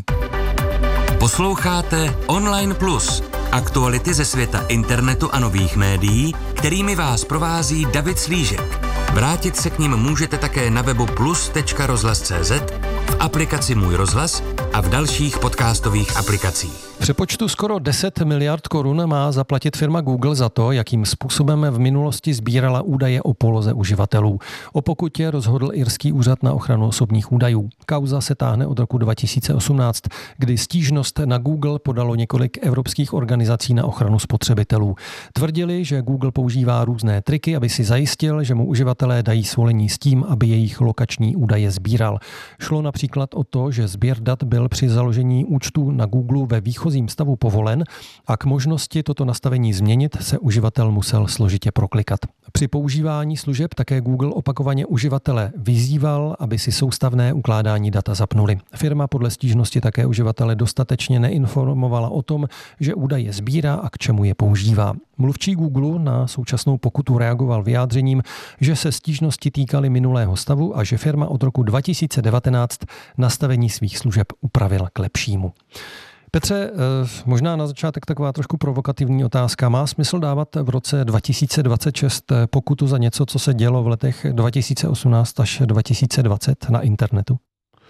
Speaker 5: Posloucháte Online Plus, aktuality ze světa internetu a nových médií, kterými vás provází David Slížek. Vrátit se k nim můžete také na webu plus tečka rozhlas tečka cé zet, v aplikaci Můj rozhlas a v dalších podcastových aplikacích.
Speaker 3: V přepočtu skoro deset miliard korun má zaplatit firma Google za to, jakým způsobem v minulosti sbírala údaje o poloze uživatelů. O pokutě rozhodl irský úřad na ochranu osobních údajů. Kauza se táhne od roku dva tisíce osmnáct, kdy stížnost na Google podalo několik evropských organizací na ochranu spotřebitelů. Tvrdili, že Google používá různé triky, aby si zajistil, že mu uživatelé dají svolení s tím, aby jejich lokační údaje sbíral. Šlo například o to, že sběr dat byl při založení účtu na Google ve výchozím stavu povolen a k možnosti toto nastavení změnit se uživatel musel složitě proklikat. Při používání služeb také Google opakovaně uživatele vyzýval, aby si soustavné ukládání data zapnuli. Firma podle stížnosti také uživatele dostatečně neinformovala o tom, že údaje sbírá a k čemu je používá. Mluvčí Google na současnou pokutu reagoval vyjádřením, že se stížnosti týkaly minulého stavu a že firma od roku dva tisíce devatenáct nastavení svých služeb upravila k lepšímu. Petře, možná na začátek taková trošku provokativní otázka. Má smysl dávat v roce dva tisíce dvacet šest pokutu za něco, co se dělo v letech dva tisíce osmnáct až dva tisíce dvacet na internetu?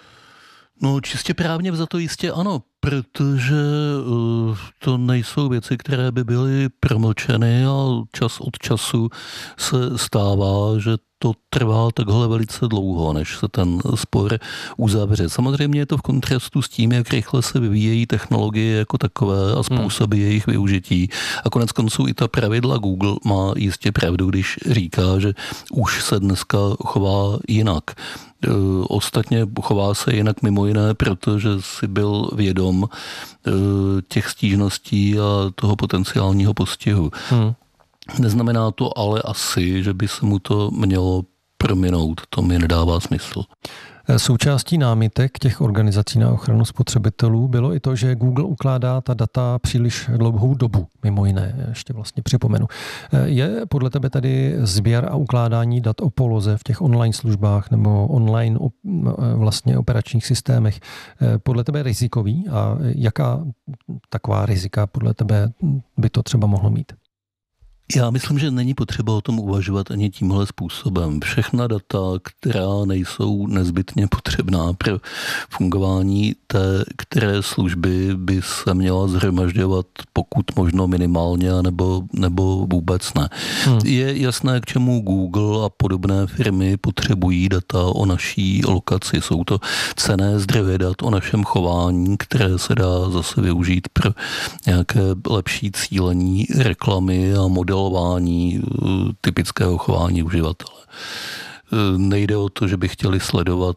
Speaker 4: No čistě právně vzato jistě ano, protože uh, to nejsou věci, které by byly promlčeny a čas od času se stává, že to trvá takhle velice dlouho, než se ten spor uzavře. Samozřejmě je to v kontrastu s tím, jak rychle se vyvíjejí technologie jako takové a způsoby hmm. jejich využití. A konec konců i ta pravidla Google má jistě pravdu, když říká, že už se dneska chová jinak. Ostatně chová se jinak mimo jiné, protože si byl vědom těch stížností a toho potenciálního postihu. Hmm. Neznamená to ale asi, že by se mu to mělo prominout. To mi nedává smysl.
Speaker 3: Součástí námitek těch organizací na ochranu spotřebitelů bylo i to, že Google ukládá ta data příliš dlouhou dobu, mimo jiné, ještě vlastně připomenu. Je podle tebe tedy sběr a ukládání dat o poloze v těch online službách nebo online vlastně operačních systémech podle tebe rizikový a jaká taková rizika podle tebe by to třeba mohlo mít?
Speaker 4: Já myslím, že není potřeba o tom uvažovat ani tímhle způsobem. Všechna data, která nejsou nezbytně potřebná pro fungování té které služby by se měla zhromažďovat pokud možno minimálně nebo, nebo vůbec ne. Hmm. Je jasné, k čemu Google a podobné firmy potřebují data o naší lokaci. Jsou to cenné zdroje dat o našem chování, které se dá zase využít pro nějaké lepší cílení reklamy a modelování typického chování uživatele. Nejde o to, že by chtěli sledovat,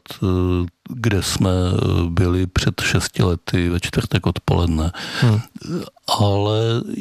Speaker 4: kde jsme byli před šesti lety ve čtvrtek odpoledne. Hmm. Ale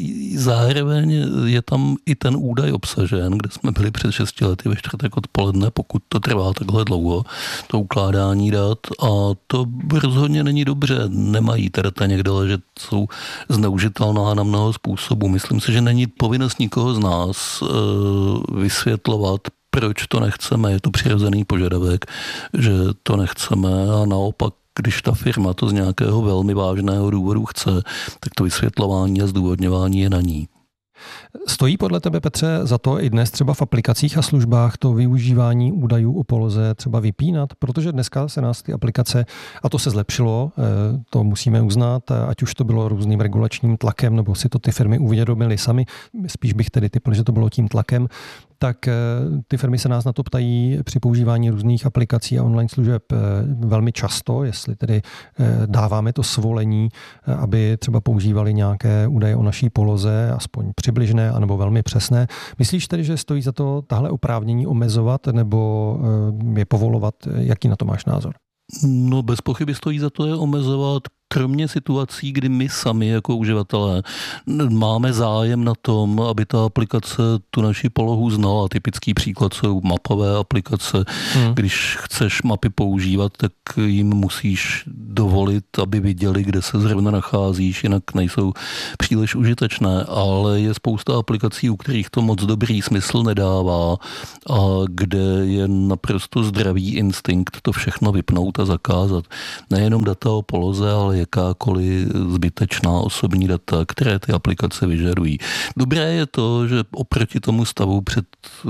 Speaker 4: zároveň je tam i ten údaj obsažen, kde jsme byli před šesti lety ve čtvrtek odpoledne, pokud to trvá takhle dlouho, to ukládání dat, a to rozhodně není dobře. Nemají ta data někde ležet, jsou zneužitelná na mnoho způsobů. Myslím si, že není povinnost nikoho z nás vysvětlovat, proč to nechceme. Je to přirozený požadavek, že to nechceme, a naopak, když ta firma to z nějakého velmi vážného důvodu chce, tak to vysvětlování a zdůvodňování je na ní.
Speaker 3: Stojí podle tebe, Petře, za to i dnes třeba v aplikacích a službách to využívání údajů o poloze třeba vypínat? Protože dneska se nás ty aplikace, a to se zlepšilo, to musíme uznat, ať už to bylo různým regulačním tlakem, nebo si to ty firmy uvědomily sami, spíš bych tedy typl, že to bylo tím tlakem, tak ty firmy se nás na to ptají při používání různých aplikací a online služeb velmi často, jestli tedy dáváme to svolení, aby třeba používali nějaké údaje o naší poloze, aspoň přibližné anebo velmi přesné. Myslíš tedy, že stojí za to tahle oprávnění omezovat nebo je povolovat? Jaký na to máš názor?
Speaker 4: No, bez pochyby stojí za to je omezovat, kromě situací, kdy my sami jako uživatelé máme zájem na tom, aby ta aplikace tu naši polohu znala. Typický příklad jsou mapové aplikace. Hmm. Když chceš mapy používat, tak jim musíš dovolit, aby viděli, kde se zrovna nacházíš, jinak nejsou příliš užitečné. Ale je spousta aplikací, u kterých to moc dobrý smysl nedává a kde je naprosto zdravý instinkt to všechno vypnout a zakázat. Nejenom data o poloze, ale jakákoliv zbytečná osobní data, které ty aplikace vyžadují. Dobré je to, že oproti tomu stavu před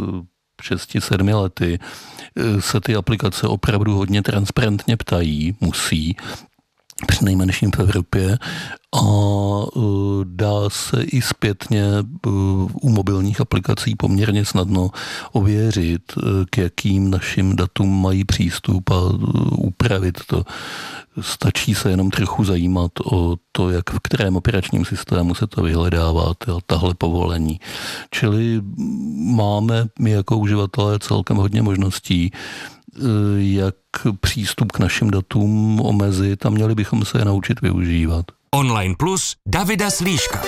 Speaker 4: šesti sedmi lety se ty aplikace opravdu hodně transparentně ptají, musí, přinejmenším v Evropě, a dá se i zpětně u mobilních aplikací poměrně snadno ověřit, k jakým našim datům mají přístup, a upravit to. Stačí se jenom trochu zajímat o to, jak v kterém operačním systému se to vyhledává, tahle povolení. Čili máme my jako uživatelé celkem hodně možností, jak přístup k našim datům omezit, a měli bychom se je naučit využívat.
Speaker 5: Online Plus Davida Slíška.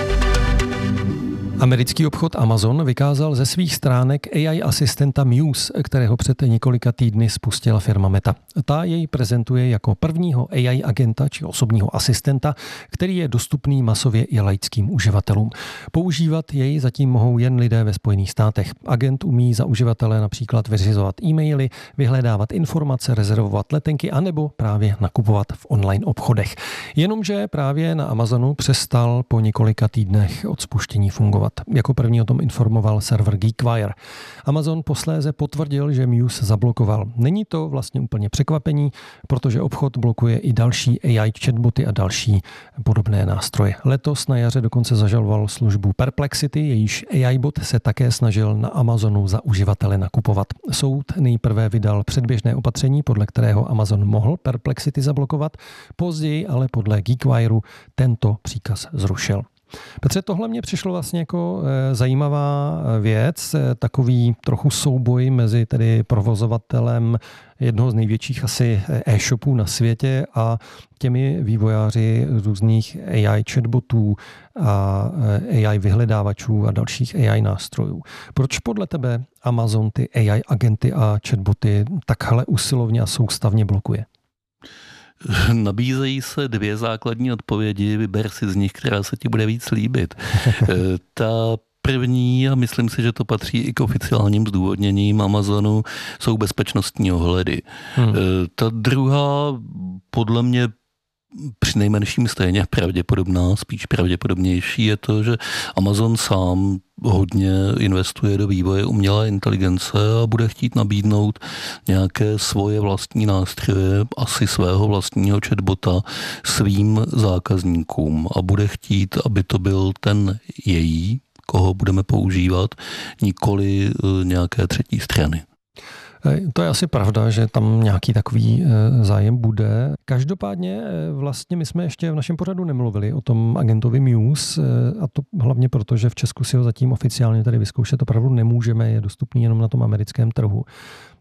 Speaker 3: Americký obchod Amazon vykázal ze svých stránek A I asistenta Muse, kterého před několika týdny spustila firma Meta. Ta jej prezentuje jako prvního A I agenta či osobního asistenta, který je dostupný masově i laickým uživatelům. Používat jej zatím mohou jen lidé ve Spojených státech. Agent umí za uživatele například vyřizovat e-maily, vyhledávat informace, rezervovat letenky anebo právě nakupovat v online obchodech. Jenomže právě na Amazonu přestal po několika týdnech od spuštění fungovat. Jako první o tom informoval server Geekwire. Amazon posléze potvrdil, že Muse zablokoval. Není to vlastně úplně překvapení, protože obchod blokuje i další A I chatboty a další podobné nástroje. Letos na jaře dokonce zažaloval službu Perplexity, jejíž A I bot se také snažil na Amazonu za uživatele nakupovat. Soud nejprve vydal předběžné opatření, podle kterého Amazon mohl Perplexity zablokovat, později ale podle Geekwireu tento příkaz zrušil. Petře, tohle mě přišlo vlastně jako e, zajímavá věc, e, takový trochu souboj mezi tedy provozovatelem jednoho z největších asi e-shopů na světě a těmi vývojáři různých A I chatbotů a A I vyhledávačů a dalších A I nástrojů. Proč podle tebe Amazon ty A I agenty a chatboty takhle usilovně a soustavně blokuje?
Speaker 4: Nabízejí se dvě základní odpovědi, vyber si z nich, která se ti bude víc líbit. Ta první, a myslím si, že to patří i k oficiálním zdůvodněním Amazonu, jsou bezpečnostní ohledy. Hmm. Ta druhá, podle mě přinejmenším stejně pravděpodobná, spíš pravděpodobnější, je to, že Amazon sám hodně investuje do vývoje umělé inteligence a bude chtít nabídnout nějaké svoje vlastní nástroje, asi svého vlastního chatbota svým zákazníkům, a bude chtít, aby to byl ten její, koho budeme používat, nikoli nějaké třetí strany.
Speaker 3: To je asi pravda, že tam nějaký takový zájem bude. Každopádně vlastně my jsme ještě v našem pořadu nemluvili o tom agentovi Muse, a to hlavně proto, že v Česku si ho zatím oficiálně tady vyzkoušet opravdu nemůžeme, je dostupný jenom na tom americkém trhu.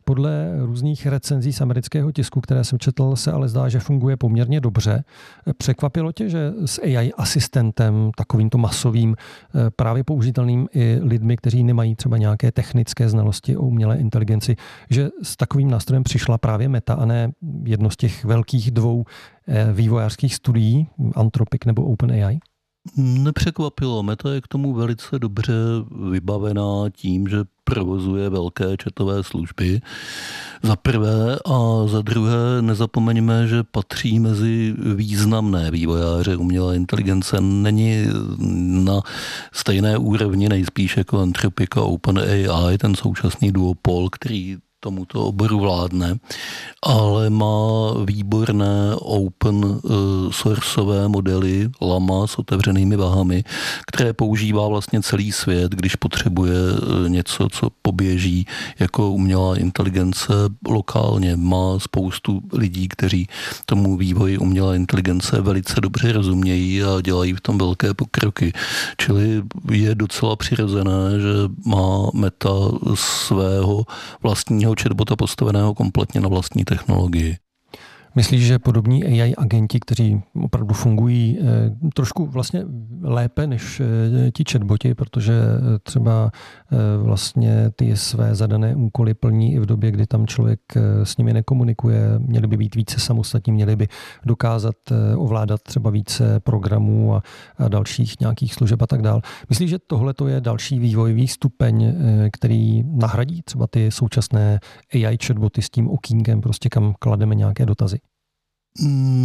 Speaker 3: Podle různých recenzí z amerického tisku, které jsem četl, se ale zdá, že funguje poměrně dobře. Překvapilo tě, že s A I asistentem, takovýmto masovým, právě použitelným i lidmi, kteří nemají třeba nějaké technické znalosti o umělé inteligenci, že s takovým nástrojem přišla právě Meta a ne jedno z těch velkých dvou vývojářských studií, Anthropic nebo OpenAI?
Speaker 4: Nepřekvapilo. Meta je k tomu velice dobře vybavená tím, že provozuje velké chatové služby. Za prvé a za druhé nezapomeňme, že patří mezi významné vývojáře umělé inteligence. Není na stejné úrovni nejspíš jako Anthropic a OpenAI, ten současný duopol, který tomuto oboru vládne, ale má výborné open sourceové modely Llama s otevřenými váhami, které používá vlastně celý svět, když potřebuje něco, co poběží jako umělá inteligence lokálně. Má spoustu lidí, kteří tomu vývoji umělé inteligence velice dobře rozumějí a dělají v tom velké pokroky. Čili je docela přirozené, že má Meta svého vlastního chatbota postaveného kompletně na vlastní technologii.
Speaker 3: Myslíš, že podobní A I agenti, kteří opravdu fungují eh, trošku vlastně lépe než eh, ti chatboti, protože třeba eh, vlastně ty své zadané úkoly plní i v době, kdy tam člověk eh, s nimi nekomunikuje, měli by být více samostatní, měli by dokázat eh, ovládat třeba více programů a, a dalších nějakých služeb a tak dál. Myslíš, že tohle to je další vývojový stupeň, eh, který nahradí třeba ty současné A I chatboty s tím okýnkem, prostě kam klademe nějaké dotazy?